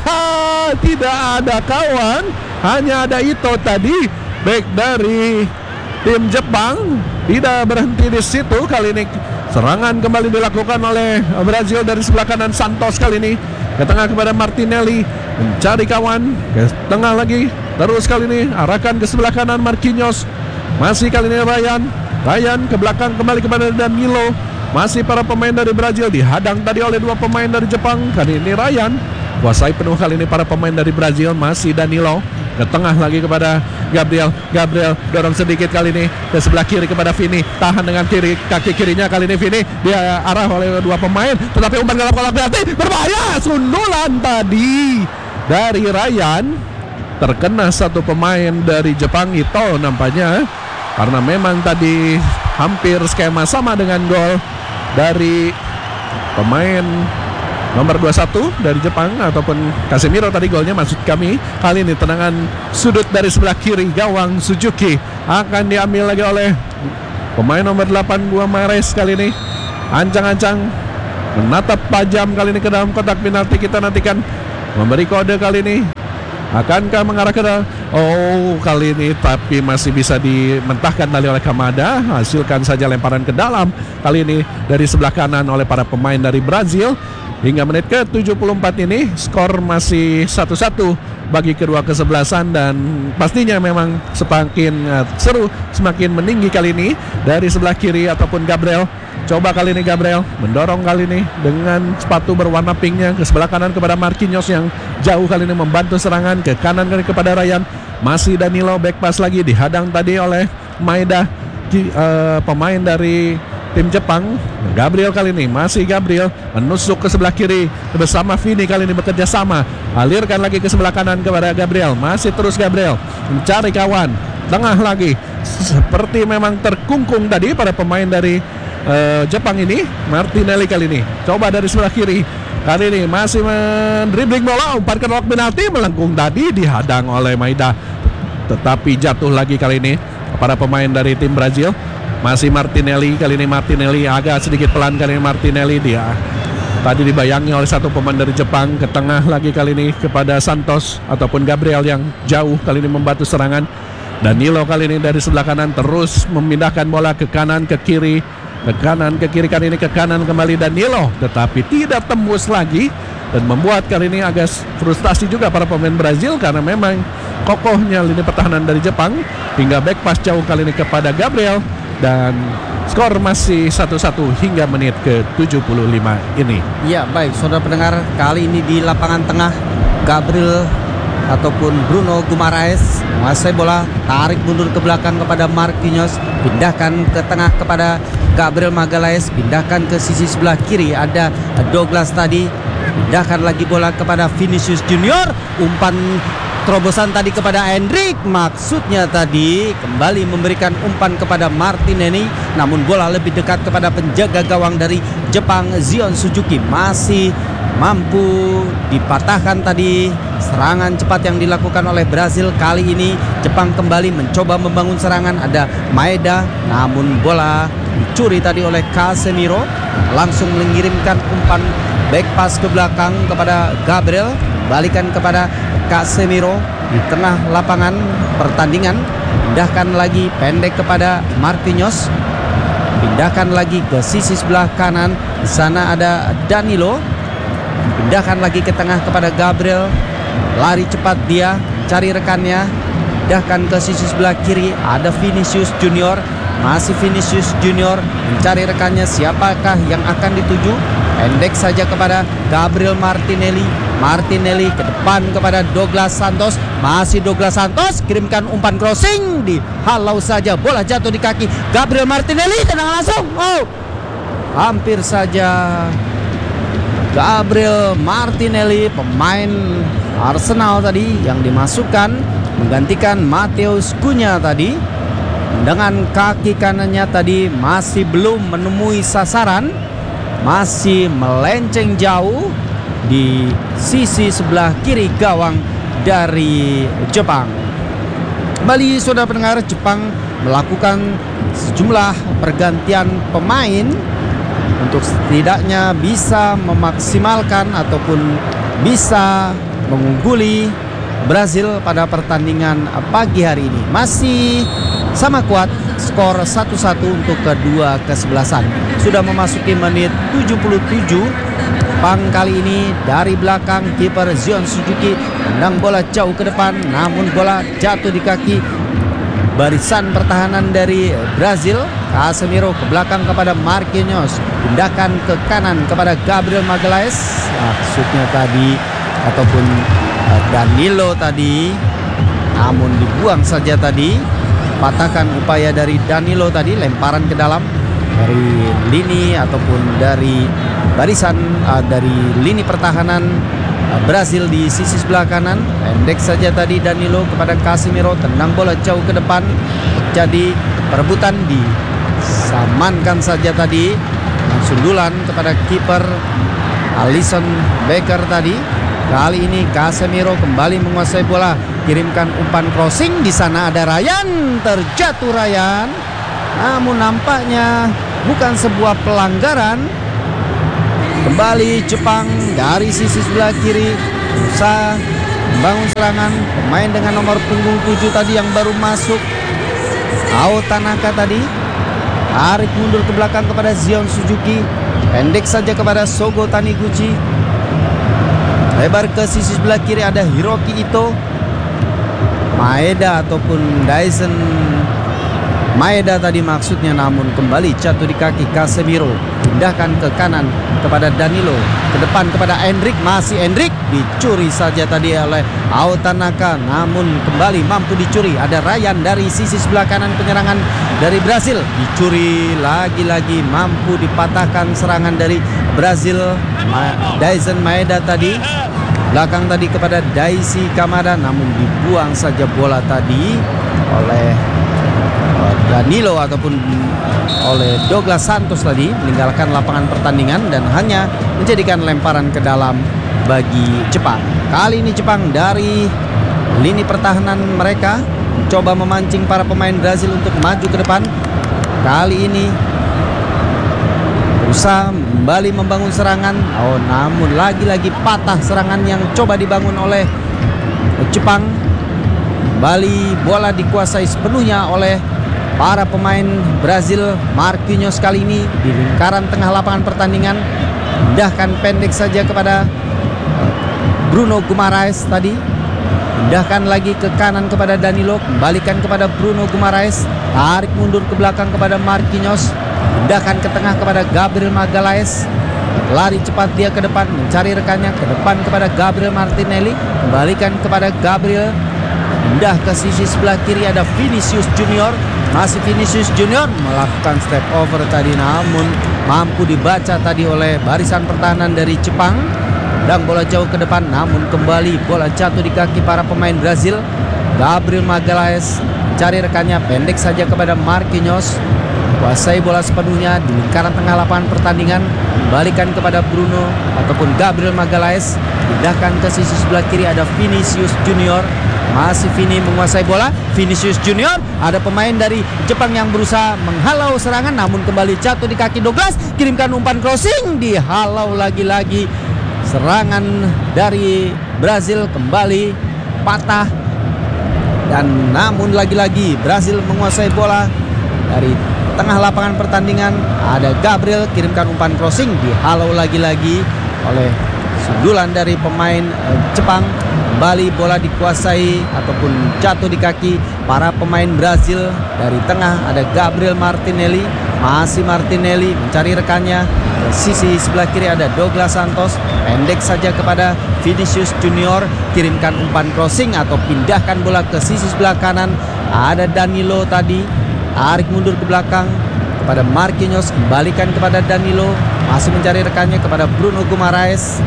Ah, tidak ada kawan, hanya ada Ito tadi, back dari tim Jepang. Tidak berhenti di situ. Kali ini serangan kembali dilakukan oleh Brazil dari sebelah kanan. Santos kali ini ke tengah kepada Martinelli, mencari kawan, ke tengah lagi, terus kali ini arahkan ke sebelah kanan Marquinhos, masih kali ini Ryan, Ryan ke belakang kembali kepada Danilo, masih para pemain dari Brazil dihadang tadi oleh dua pemain dari Jepang. Kali ini Ryan kuasai penuh kali ini para pemain dari Brazil, masih Danilo ke tengah lagi kepada Gabriel, Gabriel dorong sedikit kali ini ke sebelah kiri kepada Vini, tahan dengan kiri, kaki kirinya kali ini Vini, dia arah oleh dua pemain tetapi umpan dalam kotak penalti, berbahaya, sundulan tadi dari Ryan, terkena satu pemain dari Jepang. Ito nampaknya karena memang tadi hampir skema sama dengan gol dari pemain nomor dua puluh satu dari Jepang ataupun Casemiro tadi golnya, maksud kami. Kali ini tendangan sudut dari sebelah kiri gawang Suzuki akan diambil lagi oleh pemain nomor delapan Guimarães. Kali ini ancang-ancang menatap tajam kali ini ke dalam kotak penalti. Kita nantikan memberi kode kali ini, akankah mengarah ke dalam? Oh, kali ini tapi masih bisa dimentahkan tadi oleh Kamada, hasilkan saja lemparan ke dalam kali ini dari sebelah kanan oleh para pemain dari Brazil. Hingga menit ke tujuh puluh empat ini skor masih satu satu bagi kedua kesebelasan, dan pastinya memang semakin uh, seru, semakin meninggi kali ini dari sebelah kiri ataupun Gabriel. Coba kali ini Gabriel mendorong kali ini dengan sepatu berwarna pinknya ke sebelah kanan kepada Marquinhos yang jauh kali ini membantu serangan ke kanan kali kepada Ryan, masih Danilo back pass lagi, dihadang tadi oleh Maeda, uh, pemain dari tim Jepang. Gabriel kali ini, masih Gabriel menusuk ke sebelah kiri bersama Vini, kali ini bekerja sama. Alirkan lagi ke sebelah kanan kepada Gabriel, masih terus Gabriel mencari kawan. Tengah lagi, seperti memang terkungkung tadi pada pemain dari uh, Jepang ini. Martinelli kali ini coba dari sebelah kiri, kali ini masih mendribling bola, umpan ke kotak penalti, melengkung tadi, dihadang oleh Maeda, tetapi jatuh lagi kali ini para pemain dari tim Brazil. Masih Martinelli, kali ini Martinelli agak sedikit pelan, kali ini Martinelli dia tadi dibayangi oleh satu pemain dari Jepang. Ke tengah lagi kali ini kepada Santos ataupun Gabriel yang jauh kali ini membantu serangan. Danilo kali ini dari sebelah kanan terus memindahkan bola ke kanan, ke kiri, ke kanan, ke kiri, kali ini ke kanan kembali Danilo, tetapi tidak tembus lagi, dan membuat kali ini agak frustasi juga para pemain Brazil karena memang kokohnya lini pertahanan dari Jepang. Hingga back pass jauh kali ini kepada Gabriel, dan skor masih satu satu hingga menit ke tujuh puluh lima ini. Ya baik saudara pendengar, kali ini di lapangan tengah Gabriel ataupun Bruno Guimaraes menguasai bola, tarik mundur ke belakang kepada Marquinhos, pindahkan ke tengah kepada Gabriel Magalhaes, pindahkan ke sisi sebelah kiri ada Douglas tadi, pindahkan lagi bola kepada Vinicius Junior, umpan terobosan tadi kepada Hendrik, maksudnya tadi kembali memberikan umpan kepada Martinelli, namun bola lebih dekat kepada penjaga gawang dari Jepang Zion Suzuki. Masih mampu dipatahkan tadi serangan cepat yang dilakukan oleh Brazil. Kali ini Jepang kembali mencoba membangun serangan, ada Maeda, namun bola dicuri tadi oleh Casemiro, langsung mengirimkan umpan back pass ke belakang kepada Gabriel, balikan kepada Casemiro di tengah lapangan pertandingan, pindahkan lagi pendek kepada Marquinhos, pindahkan lagi ke sisi sebelah kanan, di sana ada Danilo, pindahkan lagi ke tengah kepada Gabriel, lari cepat dia cari rekannya, pindahkan ke sisi sebelah kiri ada Vinicius Junior, masih Vinicius Junior mencari rekannya, siapakah yang akan dituju, pendek saja kepada Gabriel Martinelli, Martinelli ke depan kepada Douglas Santos, masih Douglas Santos kirimkan umpan crossing, dihalau saja, bola jatuh di kaki Gabriel Martinelli, tenang langsung, oh hampir saja Gabriel Martinelli pemain Arsenal tadi yang dimasukkan menggantikan Mateus Cunha tadi, dengan kaki kanannya tadi masih belum menemui sasaran, masih melenceng jauh di sisi sebelah kiri gawang dari Jepang. Kembali saudara pendengar, Jepang melakukan sejumlah pergantian pemain untuk setidaknya bisa memaksimalkan ataupun bisa mengungguli Brazil pada pertandingan pagi hari ini. Masih sama kuat, skor satu satu untuk kedua kesebelasan. Sudah memasuki menit tujuh puluh tujuh. Jepang kali ini dari belakang kiper Zion Suzuki tendang bola jauh ke depan, namun bola jatuh di kaki barisan pertahanan dari Brazil. Casemiro ke belakang kepada Marquinhos, pindahkan ke kanan kepada Gabriel Magalhaes, maksudnya tadi ataupun Danilo tadi, namun dibuang saja tadi. Patahkan upaya dari Danilo tadi, lemparan ke dalam dari lini ataupun dari barisan uh, dari lini pertahanan uh, Brazil di sisi sebelah kanan. Pendek saja tadi Danilo kepada Casemiro, tendang bola jauh ke depan, jadi perebutan, disamankan saja tadi, sundulan kepada kiper Alisson Becker tadi. Kali ini Casemiro kembali menguasai bola, kirimkan umpan crossing, di sana ada Ryan, terjatuh Ryan, namun nampaknya bukan sebuah pelanggaran. Kembali Jepang dari sisi sebelah kiri, berusaha membangun serangan. Pemain dengan nomor punggung tujuh tadi yang baru masuk, Ao Tanaka tadi, tarik mundur ke belakang kepada Zion Suzuki, pendek saja kepada Sogo Taniguchi, lebar ke sisi sebelah kiri ada Hiroki Ito, Maeda ataupun Dyson Maeda tadi maksudnya, namun kembali jatuh di kaki Casemiro. Pindahkan ke kanan kepada Danilo, ke depan kepada Endrick, masih Endrick, dicuri saja tadi oleh Autanaka, namun kembali mampu dicuri. Ada Ryan dari sisi sebelah kanan penyerangan dari Brazil, dicuri lagi-lagi, mampu dipatahkan serangan dari Brazil. Ma Daizen Maeda tadi belakang tadi kepada Daisy Kamada, namun dibuang saja bola tadi oleh Danilo ataupun oleh Douglas Santos tadi, meninggalkan lapangan pertandingan dan hanya menjadikan lemparan ke dalam bagi Jepang. Kali ini Jepang dari lini pertahanan mereka coba memancing para pemain Brazil untuk maju ke depan. Kali ini berusaha kembali membangun serangan, oh namun lagi-lagi patah serangan yang coba dibangun oleh Jepang. Kembali bola dikuasai sepenuhnya oleh para pemain Brazil. Marquinhos kali ini di lingkaran tengah lapangan pertandingan, pindahkan pendek saja kepada Bruno Guimaraes tadi, pindahkan lagi ke kanan kepada Danilo, kembalikan kepada Bruno Guimaraes, tarik mundur ke belakang kepada Marquinhos, pindahkan ke tengah kepada Gabriel Magalhaes, lari cepat dia ke depan mencari rekannya, ke depan kepada Gabriel Martinelli, kembalikan kepada Gabriel, pindah ke sisi sebelah kiri ada Vinicius Junior. Masih Vinicius Junior melakukan step over tadi, namun mampu dibaca tadi oleh barisan pertahanan dari Jepang. Dan bola jauh ke depan, namun kembali bola jatuh di kaki para pemain Brazil. Gabriel Magalhaes cari rekannya, pendek saja kepada Marquinhos, kuasai bola sepenuhnya di lingkaran tengah lapangan pertandingan, kembalikan kepada Bruno ataupun Gabriel Magalhaes, pindahkan ke sisi sebelah kiri ada Vinicius Junior. Masih Vini menguasai bola, Vinicius Junior, ada pemain dari Jepang yang berusaha menghalau serangan, namun kembali jatuh di kaki Douglas, kirimkan umpan crossing, dihalau lagi-lagi. Serangan dari Brazil kembali patah, dan namun lagi-lagi Brazil menguasai bola dari tengah lapangan pertandingan. Ada Gabriel, kirimkan umpan crossing, dihalau lagi-lagi oleh sundulan dari pemain eh, Jepang. Kembali bola dikuasai ataupun jatuh di kaki para pemain Brazil. Dari tengah ada Gabriel Martinelli, masih Martinelli mencari rekannya. Ke sisi sebelah kiri ada Douglas Santos, pendek saja kepada Vinicius Junior, kirimkan umpan crossing atau pindahkan bola ke sisi sebelah kanan. Ada Danilo tadi, tarik mundur ke belakang kepada Marquinhos, kembalikan kepada Danilo, masih mencari rekannya kepada Bruno Guimaraes.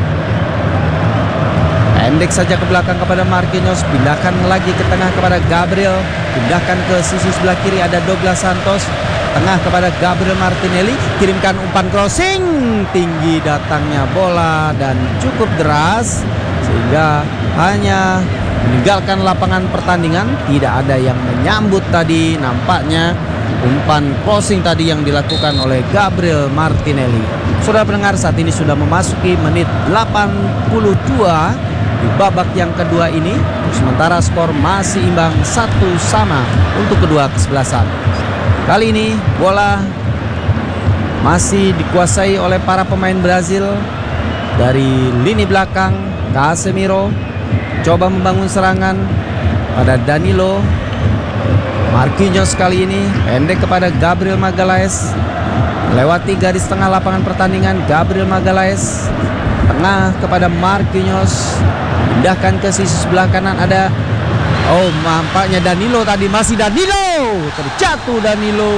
Pendek saja ke belakang kepada Marquinhos, pindahkan lagi ke tengah kepada Gabriel, pindahkan ke sisi sebelah kiri ada Douglas Santos, tengah kepada Gabriel Martinelli, kirimkan umpan crossing, tinggi datangnya bola dan cukup deras sehingga hanya meninggalkan lapangan pertandingan. Tidak ada yang menyambut tadi nampaknya umpan crossing tadi yang dilakukan oleh Gabriel Martinelli. Saudara pendengar, saat ini sudah memasuki menit delapan puluh dua di babak yang kedua ini. Sementara skor masih imbang satu sama untuk kedua kesebelasan. Kali ini bola masih dikuasai oleh para pemain Brazil. Dari lini belakang Casemiro coba membangun serangan pada Danilo. Marquinhos kali ini pendek kepada Gabriel Magalhaes, lewati garis tengah lapangan pertandingan. Gabriel Magalhaes tengah kepada Marquinhos, pindahkan ke sisi sebelah kanan ada, oh nampaknya Danilo tadi, masih Danilo, terjatuh Danilo,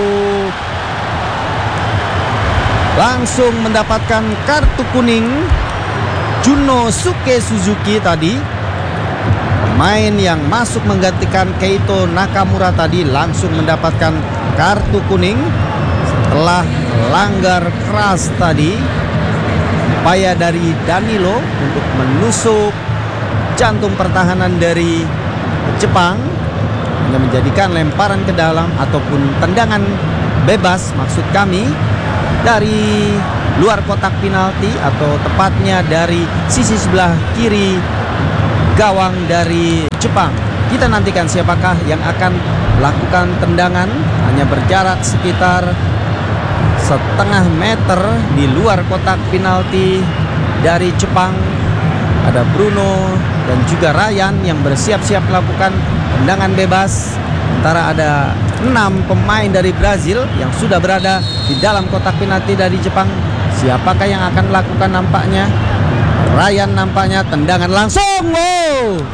langsung mendapatkan kartu kuning. Junosuke Suzuki tadi, pemain yang masuk menggantikan Keito Nakamura tadi, langsung mendapatkan kartu kuning setelah langgar keras tadi. Upaya dari Danilo untuk menusuk jantung pertahanan dari Jepang, hanya menjadikan lemparan ke dalam ataupun tendangan bebas maksud kami dari luar kotak penalti, atau tepatnya dari sisi sebelah kiri gawang dari Jepang. Kita nantikan siapakah yang akan melakukan tendangan, hanya berjarak sekitar setengah meter di luar kotak penalti dari Jepang. Ada Bruno dan juga Ryan yang bersiap-siap melakukan tendangan bebas. Sementara ada enam pemain dari Brazil yang sudah berada di dalam kotak penalti dari Jepang. Siapakah yang akan melakukan nampaknya? Ryan nampaknya tendangan langsung. Wow.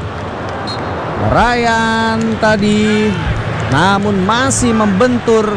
Ryan tadi namun masih membentur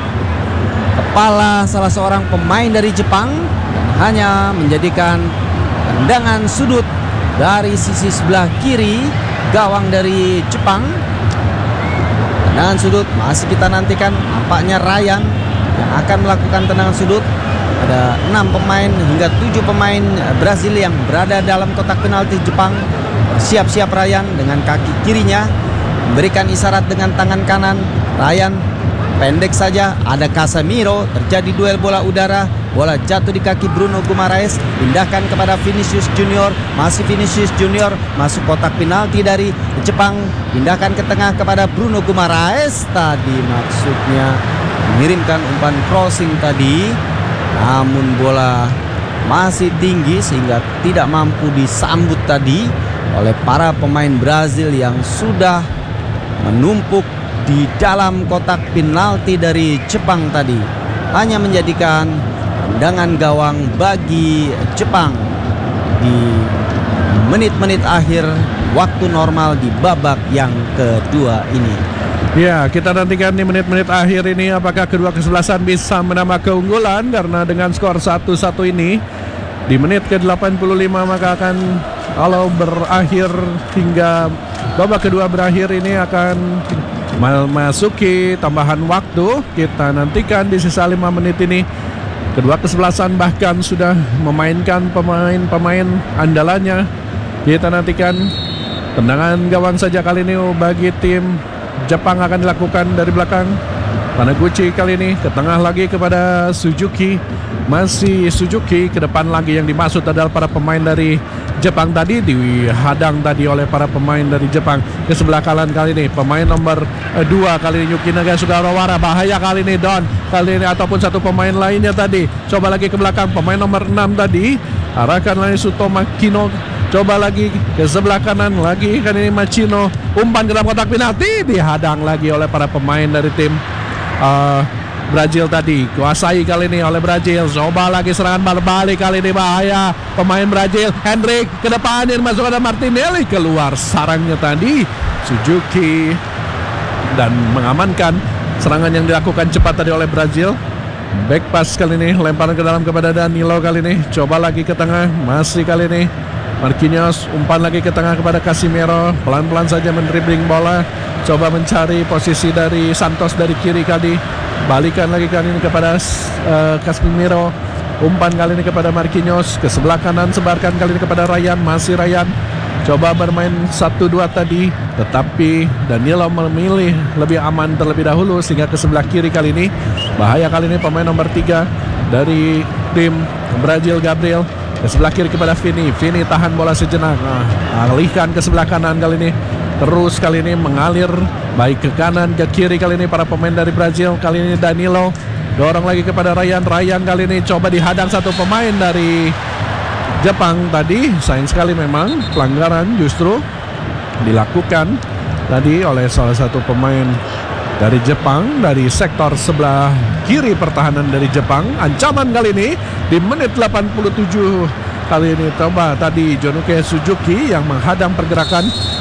kepala salah seorang pemain dari Jepang dan hanya menjadikan tendangan sudut dari sisi sebelah kiri gawang dari Jepang. Tendangan sudut masih kita nantikan, nampaknya Ryan yang akan melakukan tendangan sudut. Ada enam pemain hingga tujuh pemain Brazil yang berada dalam kotak penalti Jepang. Siap-siap Ryan dengan kaki kirinya memberikan isyarat dengan tangan kanan. Ryan pendek saja, ada Casemiro, terjadi duel bola udara, bola jatuh di kaki Bruno Guimaraes, pindahkan kepada Vinicius Junior, masih Vinicius Junior masuk kotak penalti dari Jepang, pindahkan ke tengah kepada Bruno Guimaraes, tadi maksudnya mengirimkan umpan crossing tadi, namun bola masih tinggi sehingga tidak mampu disambut tadi oleh para pemain Brazil yang sudah menumpuk di dalam kotak penalti dari Jepang tadi. Hanya menjadikan tendangan gawang bagi Jepang di menit-menit akhir waktu normal di babak yang kedua ini. Ya, kita nantikan di menit-menit akhir ini apakah kedua kesebelasan bisa menambah keunggulan, karena dengan skor satu satu ini di menit ke delapan puluh lima maka akan, kalau berakhir hingga babak kedua berakhir ini akan memasuki tambahan waktu. Kita nantikan di sisa lima menit ini kedua kesebelasan bahkan sudah memainkan pemain-pemain andalannya. Kita nantikan tendangan gawang saja kali ini bagi tim Jepang akan dilakukan dari belakang. Taniguchi kali ini ke tengah lagi kepada Suzuki. Masih Suzuki, ke depan lagi yang dimaksud adalah para pemain dari Jepang tadi, dihadang tadi oleh para pemain dari Jepang. Ke sebelah kanan kali ini pemain nomor dua kali ini Yuki Naga Sugawara, bahaya kali ini Don kali ini ataupun satu pemain lainnya tadi. Coba lagi ke belakang pemain nomor enam tadi, arahkan lagi Suto Makino. Coba lagi ke sebelah kanan lagi kan ini Machino, umpan ke dalam kotak penalti, dihadang lagi oleh para pemain dari tim uh, Brazil tadi. Kuasai kali ini oleh Brazil. Coba lagi serangan berbalik kali ini, bahaya pemain Brazil. Hendrik ke depan, yang masuk ada Martinelli, keluar sarangnya tadi Suzuki dan mengamankan serangan yang dilakukan cepat tadi oleh Brazil. Back pass kali ini, lemparan ke dalam kepada Danilo kali ini. Coba lagi ke tengah, masih kali ini Marquinhos, umpan lagi ke tengah kepada Casemiro, pelan-pelan saja mendribbling bola, coba mencari posisi dari Santos dari kiri tadi, balikan lagi kali ini kepada uh, Casemiro, umpan kali ini kepada Marquinhos, ke sebelah kanan sebarkan kali ini kepada Ryan, masih Ryan, coba bermain satu dua tadi, tetapi Danilo memilih lebih aman terlebih dahulu sehingga ke sebelah kiri kali ini, bahaya kali ini pemain nomor tiga dari tim Brazil, Gabriel. Ke sebelah kiri kepada Vini. Vini tahan bola sejenak, nah, alihkan ke sebelah kanan kali ini. Terus kali ini mengalir baik ke kanan ke kiri kali ini para pemain dari Brazil. Kali ini Danilo dorong lagi kepada Ryan. Ryan kali ini coba dihadang satu pemain dari Jepang tadi. Sayang sekali memang pelanggaran justru dilakukan tadi oleh salah satu pemain dari Jepang, dari sektor sebelah kiri pertahanan dari Jepang. Ancaman kali ini di menit delapan puluh tujuh kali ini, coba tadi Jonuke Suzuki yang menghadang pergerakan.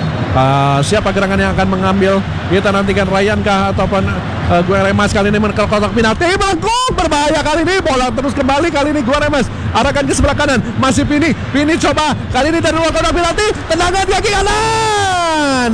Uh, siapa gerangan yang akan mengambil? Kita nantikan Ryan kah ataupun uh, Gueremas kali ini menekan kotak penalti, melengkung, berbahaya kali ini, bola terus kembali kali ini Gueremas arahkan ke sebelah kanan, masih Vini, Vini coba kali ini dari luar kotak penalti, tendangan di kaki kanan.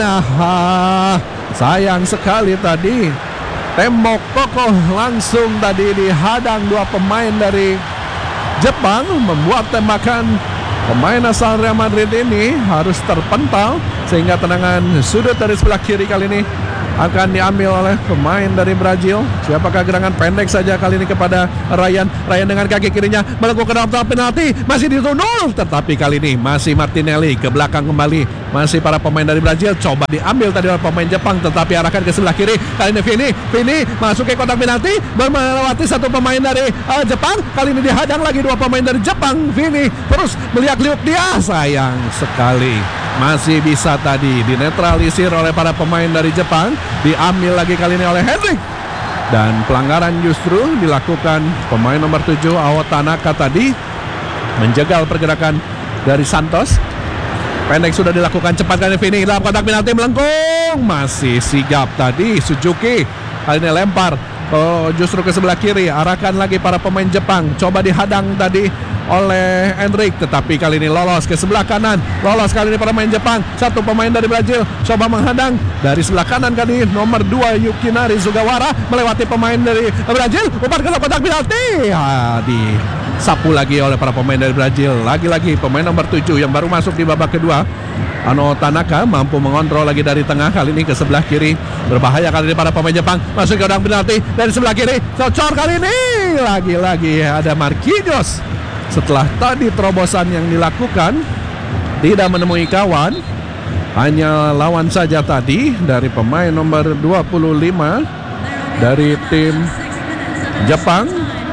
Nah, sayang sekali tadi tembok kokoh langsung tadi dihadang dua pemain dari Jepang, membuat tembakan pemain asal Real Madrid ini harus terpental sehingga tendangan sudut dari sebelah kiri kali ini akan diambil oleh pemain dari Brazil. Siapakah gerangan pendek saja kali ini kepada Ryan. Ryan dengan kaki kirinya melakukan dalam kotak penalti, masih ditundul, tetapi kali ini masih Martinelli ke belakang kembali. Masih para pemain dari Brazil, coba diambil tadi oleh pemain Jepang, tetapi arahkan ke sebelah kiri. Kali ini Vini, Vini masuk ke kotak penalti, melewati satu pemain dari uh, Jepang. Kali ini dihadang lagi dua pemain dari Jepang. Vini terus melihat liuk dia, sayang sekali masih bisa tadi dinetralisir oleh para pemain dari Jepang. Diambil lagi kali ini oleh Hendrik. Dan pelanggaran justru dilakukan pemain nomor tujuh Ao Tanaka tadi, menjegal pergerakan dari Santos. Pendek sudah dilakukan, cepat kali Vini dalam kotak penalti, melengkung. Masih sigap tadi Suzuki. Kali ini lempar oh, justru ke sebelah kiri. Arahkan lagi para pemain Jepang. Coba dihadang tadi oleh Hendrik, tetapi kali ini lolos ke sebelah kanan. Lolos kali ini para pemain Jepang. Satu pemain dari Brazil coba menghadang dari sebelah kanan kali ini nomor dua Yukinari Sugawara melewati pemain dari Brazil. Umpan ke kotak penalti. Ya, di sapu lagi oleh para pemain dari Brazil. Lagi-lagi pemain nomor tujuh yang baru masuk di babak kedua, Ano Tanaka, mampu mengontrol lagi dari tengah. Kali ini ke sebelah kiri. Berbahaya kali ini para pemain Jepang. Masuk ke kotak penalti dari sebelah kiri. Cocor kali ini. Lagi-lagi ada Marquinhos. Setelah tadi terobosan yang dilakukan, tidak menemui kawan, hanya lawan saja tadi dari pemain nomor dua puluh lima dari tim Jepang.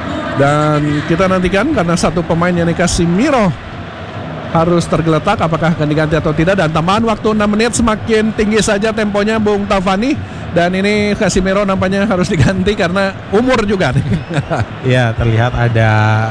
Dan kita nantikan karena satu pemain yang Casemiro harus tergeletak, apakah akan diganti atau tidak. Dan tambahan waktu enam menit, semakin tinggi saja temponya Bung Tavani. Dan ini Casemiro nampaknya harus diganti karena umur juga nih. Ya, terlihat ada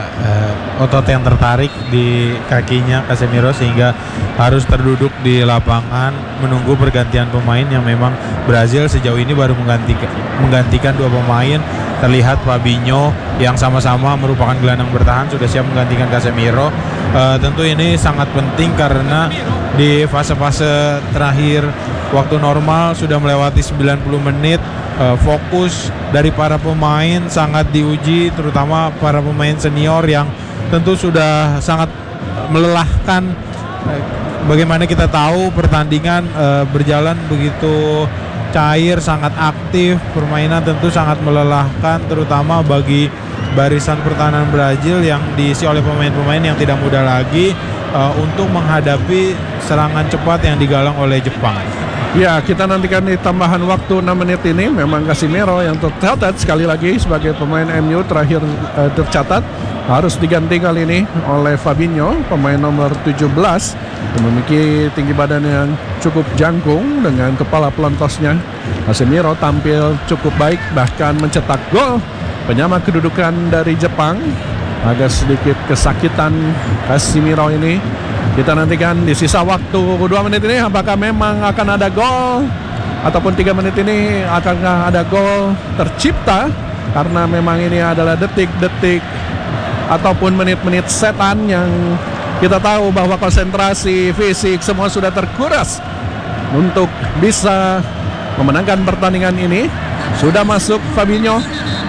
uh, otot yang tertarik di kakinya Casemiro sehingga harus terduduk di lapangan menunggu pergantian pemain yang memang Brazil sejauh ini baru menggantikan, menggantikan dua pemain. Terlihat Fabinho yang sama-sama merupakan gelandang bertahan sudah siap menggantikan Casemiro. Uh, tentu ini sangat penting karena di fase-fase terakhir waktu normal sudah melewati sembilan puluh menit. Uh, fokus dari para pemain sangat diuji, terutama para pemain senior yang tentu sudah sangat melelahkan. Uh, bagaimana kita tahu pertandingan uh, berjalan begitu cair, sangat aktif, permainan tentu sangat melelahkan, terutama bagi barisan pertahanan Brazil yang diisi oleh pemain-pemain yang tidak mudah lagi uh, untuk menghadapi serangan cepat yang digalang oleh Jepang. Ya, kita nantikan di tambahan waktu enam menit ini. Memang Casemiro yang tercatat sekali lagi sebagai pemain M U terakhir uh, tercatat harus diganti kali ini oleh Fabinho, pemain nomor tujuh belas yang memiliki tinggi badan yang cukup jangkung dengan kepala pelontosnya. Casemiro tampil cukup baik, bahkan mencetak gol penyama kedudukan dari Jepang. Agak sedikit kesakitan Casemiro ini. Kita nantikan di sisa waktu dua menit ini apakah memang akan ada gol ataupun tiga menit ini akankah ada gol tercipta, karena memang ini adalah detik-detik ataupun menit-menit setan yang kita tahu bahwa konsentrasi fisik semua sudah terkuras untuk bisa memenangkan pertandingan ini. Sudah masuk Fabinho.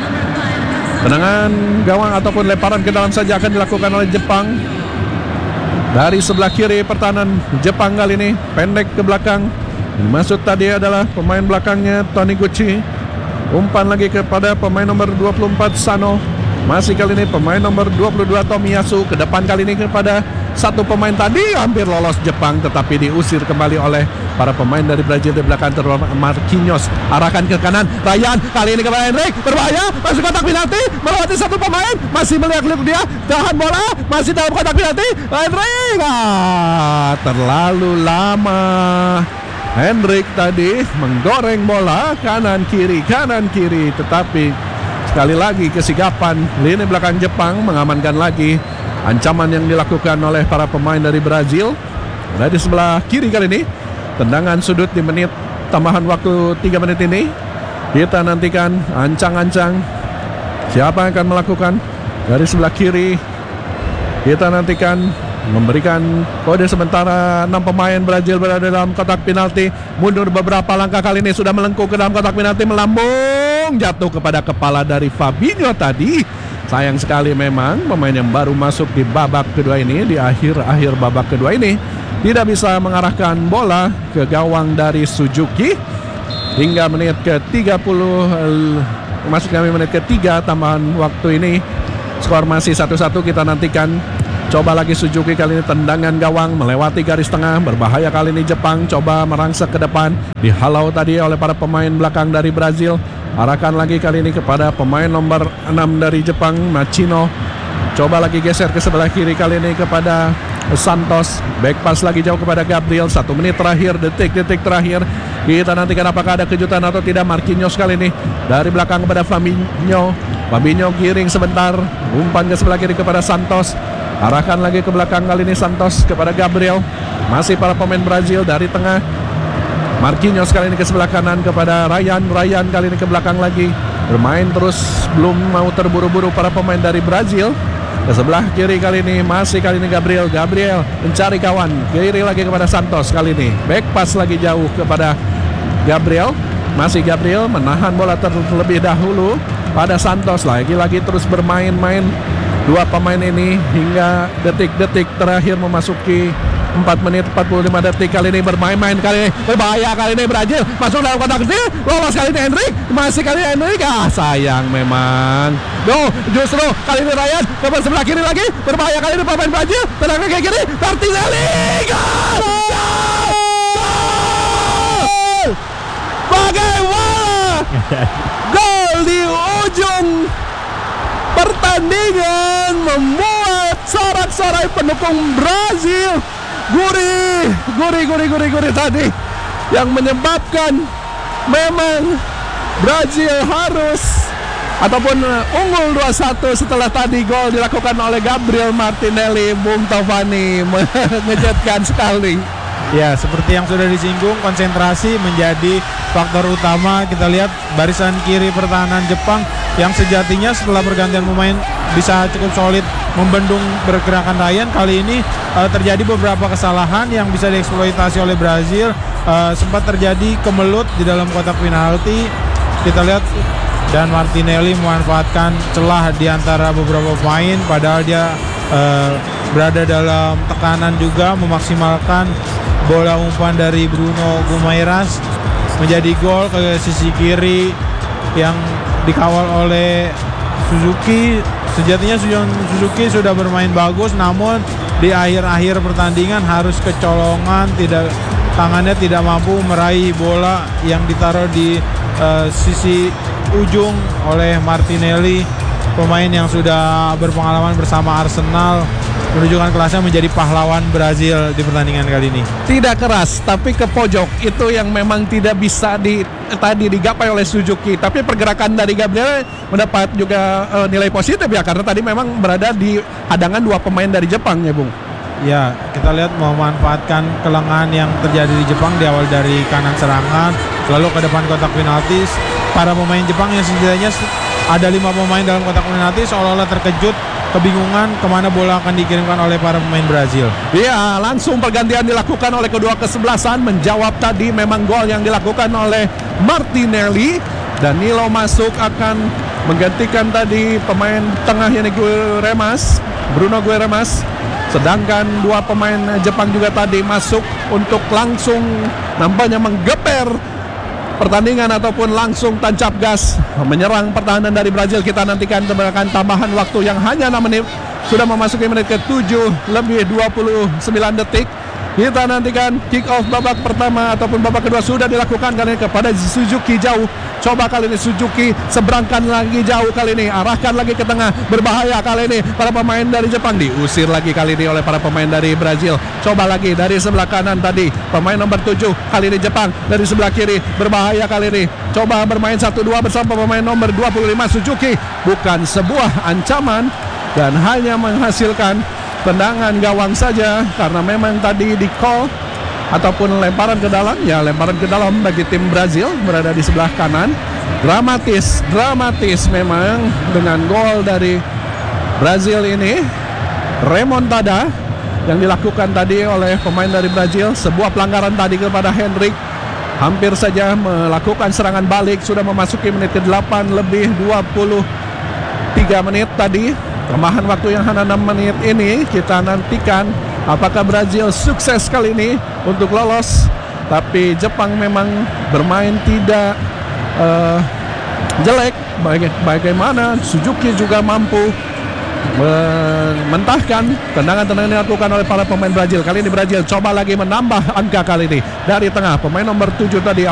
Tendangan gawang ataupun lemparan ke dalam saja akan dilakukan oleh Jepang. Dari sebelah kiri pertahanan Jepang kali ini pendek ke belakang. Maksud tadi adalah pemain belakangnya Taniguchi. Umpan lagi kepada pemain nomor dua puluh empat Sano. Masih kali ini pemain nomor dua puluh dua Tomiyasu. Ke depan kali ini kepada satu pemain tadi. Hampir lolos Jepang tetapi diusir kembali oleh para pemain dari Brazil di belakang, terutama Marquinhos. Arahkan ke kanan, Ryan kali ini kepada Hendrik. Berbahaya, masuk kotak penalti, melewati satu pemain. Masih melihat-lihat dia, tahan bola, masih dalam kotak penalti. Hendrik, ah, terlalu lama. Hendrik tadi menggoreng bola kanan kiri, kanan kiri. Tetapi sekali lagi kesigapan lini belakang Jepang mengamankan lagi ancaman yang dilakukan oleh para pemain dari Brazil. Dari sebelah kiri kali ini tendangan sudut di menit tambahan waktu tiga menit ini. Kita nantikan ancang-ancang siapa yang akan melakukan. Dari sebelah kiri kita nantikan memberikan kode sementara. Enam pemain Brazil berada dalam kotak penalti. Mundur beberapa langkah, kali ini sudah melengkung ke dalam kotak penalti, melambung, jatuh kepada kepala dari Fabinho tadi. Sayang sekali memang pemain yang baru masuk di babak kedua ini, di akhir-akhir babak kedua ini, tidak bisa mengarahkan bola ke gawang dari Suzuki. Hingga menit ke tiga puluh, masuk kami menit ketiga tambahan waktu ini, skor masih satu satu. Kita nantikan coba lagi Suzuki, kali ini tendangan gawang melewati garis tengah. Berbahaya kali ini Jepang, coba merangsek ke depan, dihalau tadi oleh para pemain belakang dari Brazil. Arahkan lagi kali ini kepada pemain nomor enam dari Jepang, Machino. Coba lagi geser ke sebelah kiri kali ini kepada Santos. Back pass lagi jauh kepada Gabriel. Satu menit terakhir, detik-detik terakhir. Kita nantikan apakah ada kejutan atau tidak. Marquinhos kali ini dari belakang kepada Fabinho. Fabinho giring sebentar, umpan ke sebelah kiri kepada Santos. Arahkan lagi ke belakang kali ini Santos kepada Gabriel. Masih para pemain Brazil dari tengah. Marquinhos kali ini ke sebelah kanan kepada Ryan. Ryan kali ini ke belakang lagi. Bermain terus, belum mau terburu-buru para pemain dari Brazil. Ke sebelah kiri kali ini masih kali ini Gabriel. Gabriel mencari kawan, kiri lagi kepada Santos kali ini. Back pass lagi jauh kepada Gabriel. Masih Gabriel menahan bola terlebih dahulu pada Santos. Lagi-lagi terus bermain-main dua pemain ini hingga detik-detik terakhir memasuki empat menit empat puluh lima detik. Kali ini bermain-main, kali ini berbahaya, kali ini Brazil masuk dalam kotak kecil, lolos kali ini Henrik, masih kali ini Henrik, ah sayang memang. No, justru kali ini Ryan ke sebelah kiri lagi, berbahaya kali ini pemain Brazil, tenang ke kiri, Martinelli, gol! Gol! Bagaimana? Gol di ujung pertandingan membuat sorak-sorai pendukung Brazil. Gurih, gurih, gurih, gurih, gurih tadi yang menyebabkan memang Brazil harus ataupun unggul dua satu setelah tadi gol dilakukan oleh Gabriel Martinelli. Bung Taufani mengejutkan sekali. Ya, seperti yang sudah disinggung, konsentrasi menjadi faktor utama. Kita lihat barisan kiri pertahanan Jepang yang sejatinya setelah pergantian pemain bisa cukup solid membendung pergerakan Ryan. Kali ini uh, terjadi beberapa kesalahan yang bisa dieksploitasi oleh Brazil. Uh, sempat terjadi kemelut di dalam kotak penalti. Kita lihat, dan Martinelli memanfaatkan celah di antara beberapa pemain, padahal dia uh, berada dalam tekanan juga, memaksimalkan bola umpan dari Bruno Guimaraes menjadi gol ke sisi kiri yang dikawal oleh Suzuki. Sejatinya Suzuki sudah bermain bagus, namun di akhir-akhir pertandingan harus kecolongan, tidak tangannya tidak mampu meraih bola yang ditaruh di uh, sisi ujung oleh Martinelli, pemain yang sudah berpengalaman bersama Arsenal, menunjukkan kelasnya menjadi pahlawan Brazil di pertandingan kali ini. Tidak keras, tapi ke pojok. Itu yang memang tidak bisa di tadi digapai oleh Suzuki. Tapi pergerakan dari Gabriel mendapat juga uh, nilai positif ya, karena tadi memang berada di hadangan dua pemain dari Jepang ya, Bung. Ya, kita lihat memanfaatkan kelengahan yang terjadi di Jepang di awal dari kanan serangan, lalu ke depan kotak penalti. Para pemain Jepang yang setidaknya ada lima pemain dalam kotak penalti seolah-olah terkejut, kebingungan kemana bola akan dikirimkan oleh para pemain Brazil. Iya, langsung pergantian dilakukan oleh kedua kesebelasan. Menjawab tadi memang gol yang dilakukan oleh Martinelli. Danilo masuk akan menggantikan tadi pemain tengah yang Guimaraes, Bruno Guimaraes. Sedangkan dua pemain Jepang juga tadi masuk untuk langsung nampaknya menggeber pertandingan ataupun langsung tancap gas menyerang pertahanan dari Brazil. Kita nantikan tebakan tambahan waktu yang hanya enam menit, sudah memasuki menit ke tujuh lebih dua puluh sembilan detik. Kita nantikan kick off babak pertama ataupun babak kedua sudah dilakukan kali ini kepada Suzuki jauh. Coba kali ini Suzuki seberangkan lagi jauh kali ini, arahkan lagi ke tengah, berbahaya kali ini para pemain dari Jepang, diusir lagi kali ini oleh para pemain dari Brazil. Coba lagi dari sebelah kanan tadi pemain nomor tujuh, kali ini Jepang dari sebelah kiri, berbahaya kali ini. Coba bermain satu dua bersama pemain nomor dua puluh lima Suzuki, bukan sebuah ancaman dan hanya menghasilkan tendangan gawang saja, karena memang tadi di call ataupun lemparan ke dalam, ya lemparan ke dalam bagi tim Brazil berada di sebelah kanan. Dramatis, dramatis memang dengan gol dari Brazil ini. Remontada yang dilakukan tadi oleh pemain dari Brazil, sebuah pelanggaran tadi kepada Henrik, hampir saja melakukan serangan balik. Sudah memasuki menit ke delapan lebih dua puluh tiga menit tadi. Tambahan waktu yang hanya enam menit ini kita nantikan apakah Brazil sukses kali ini untuk lolos. Tapi Jepang memang bermain tidak uh, jelek. Baga- bagaimana Suzuki juga mampu mentahkan tendangan-tendangan yang dilakukan oleh para pemain Brazil. Kali ini Brazil coba lagi menambah angka kali ini dari tengah. Pemain nomor tujuh tadi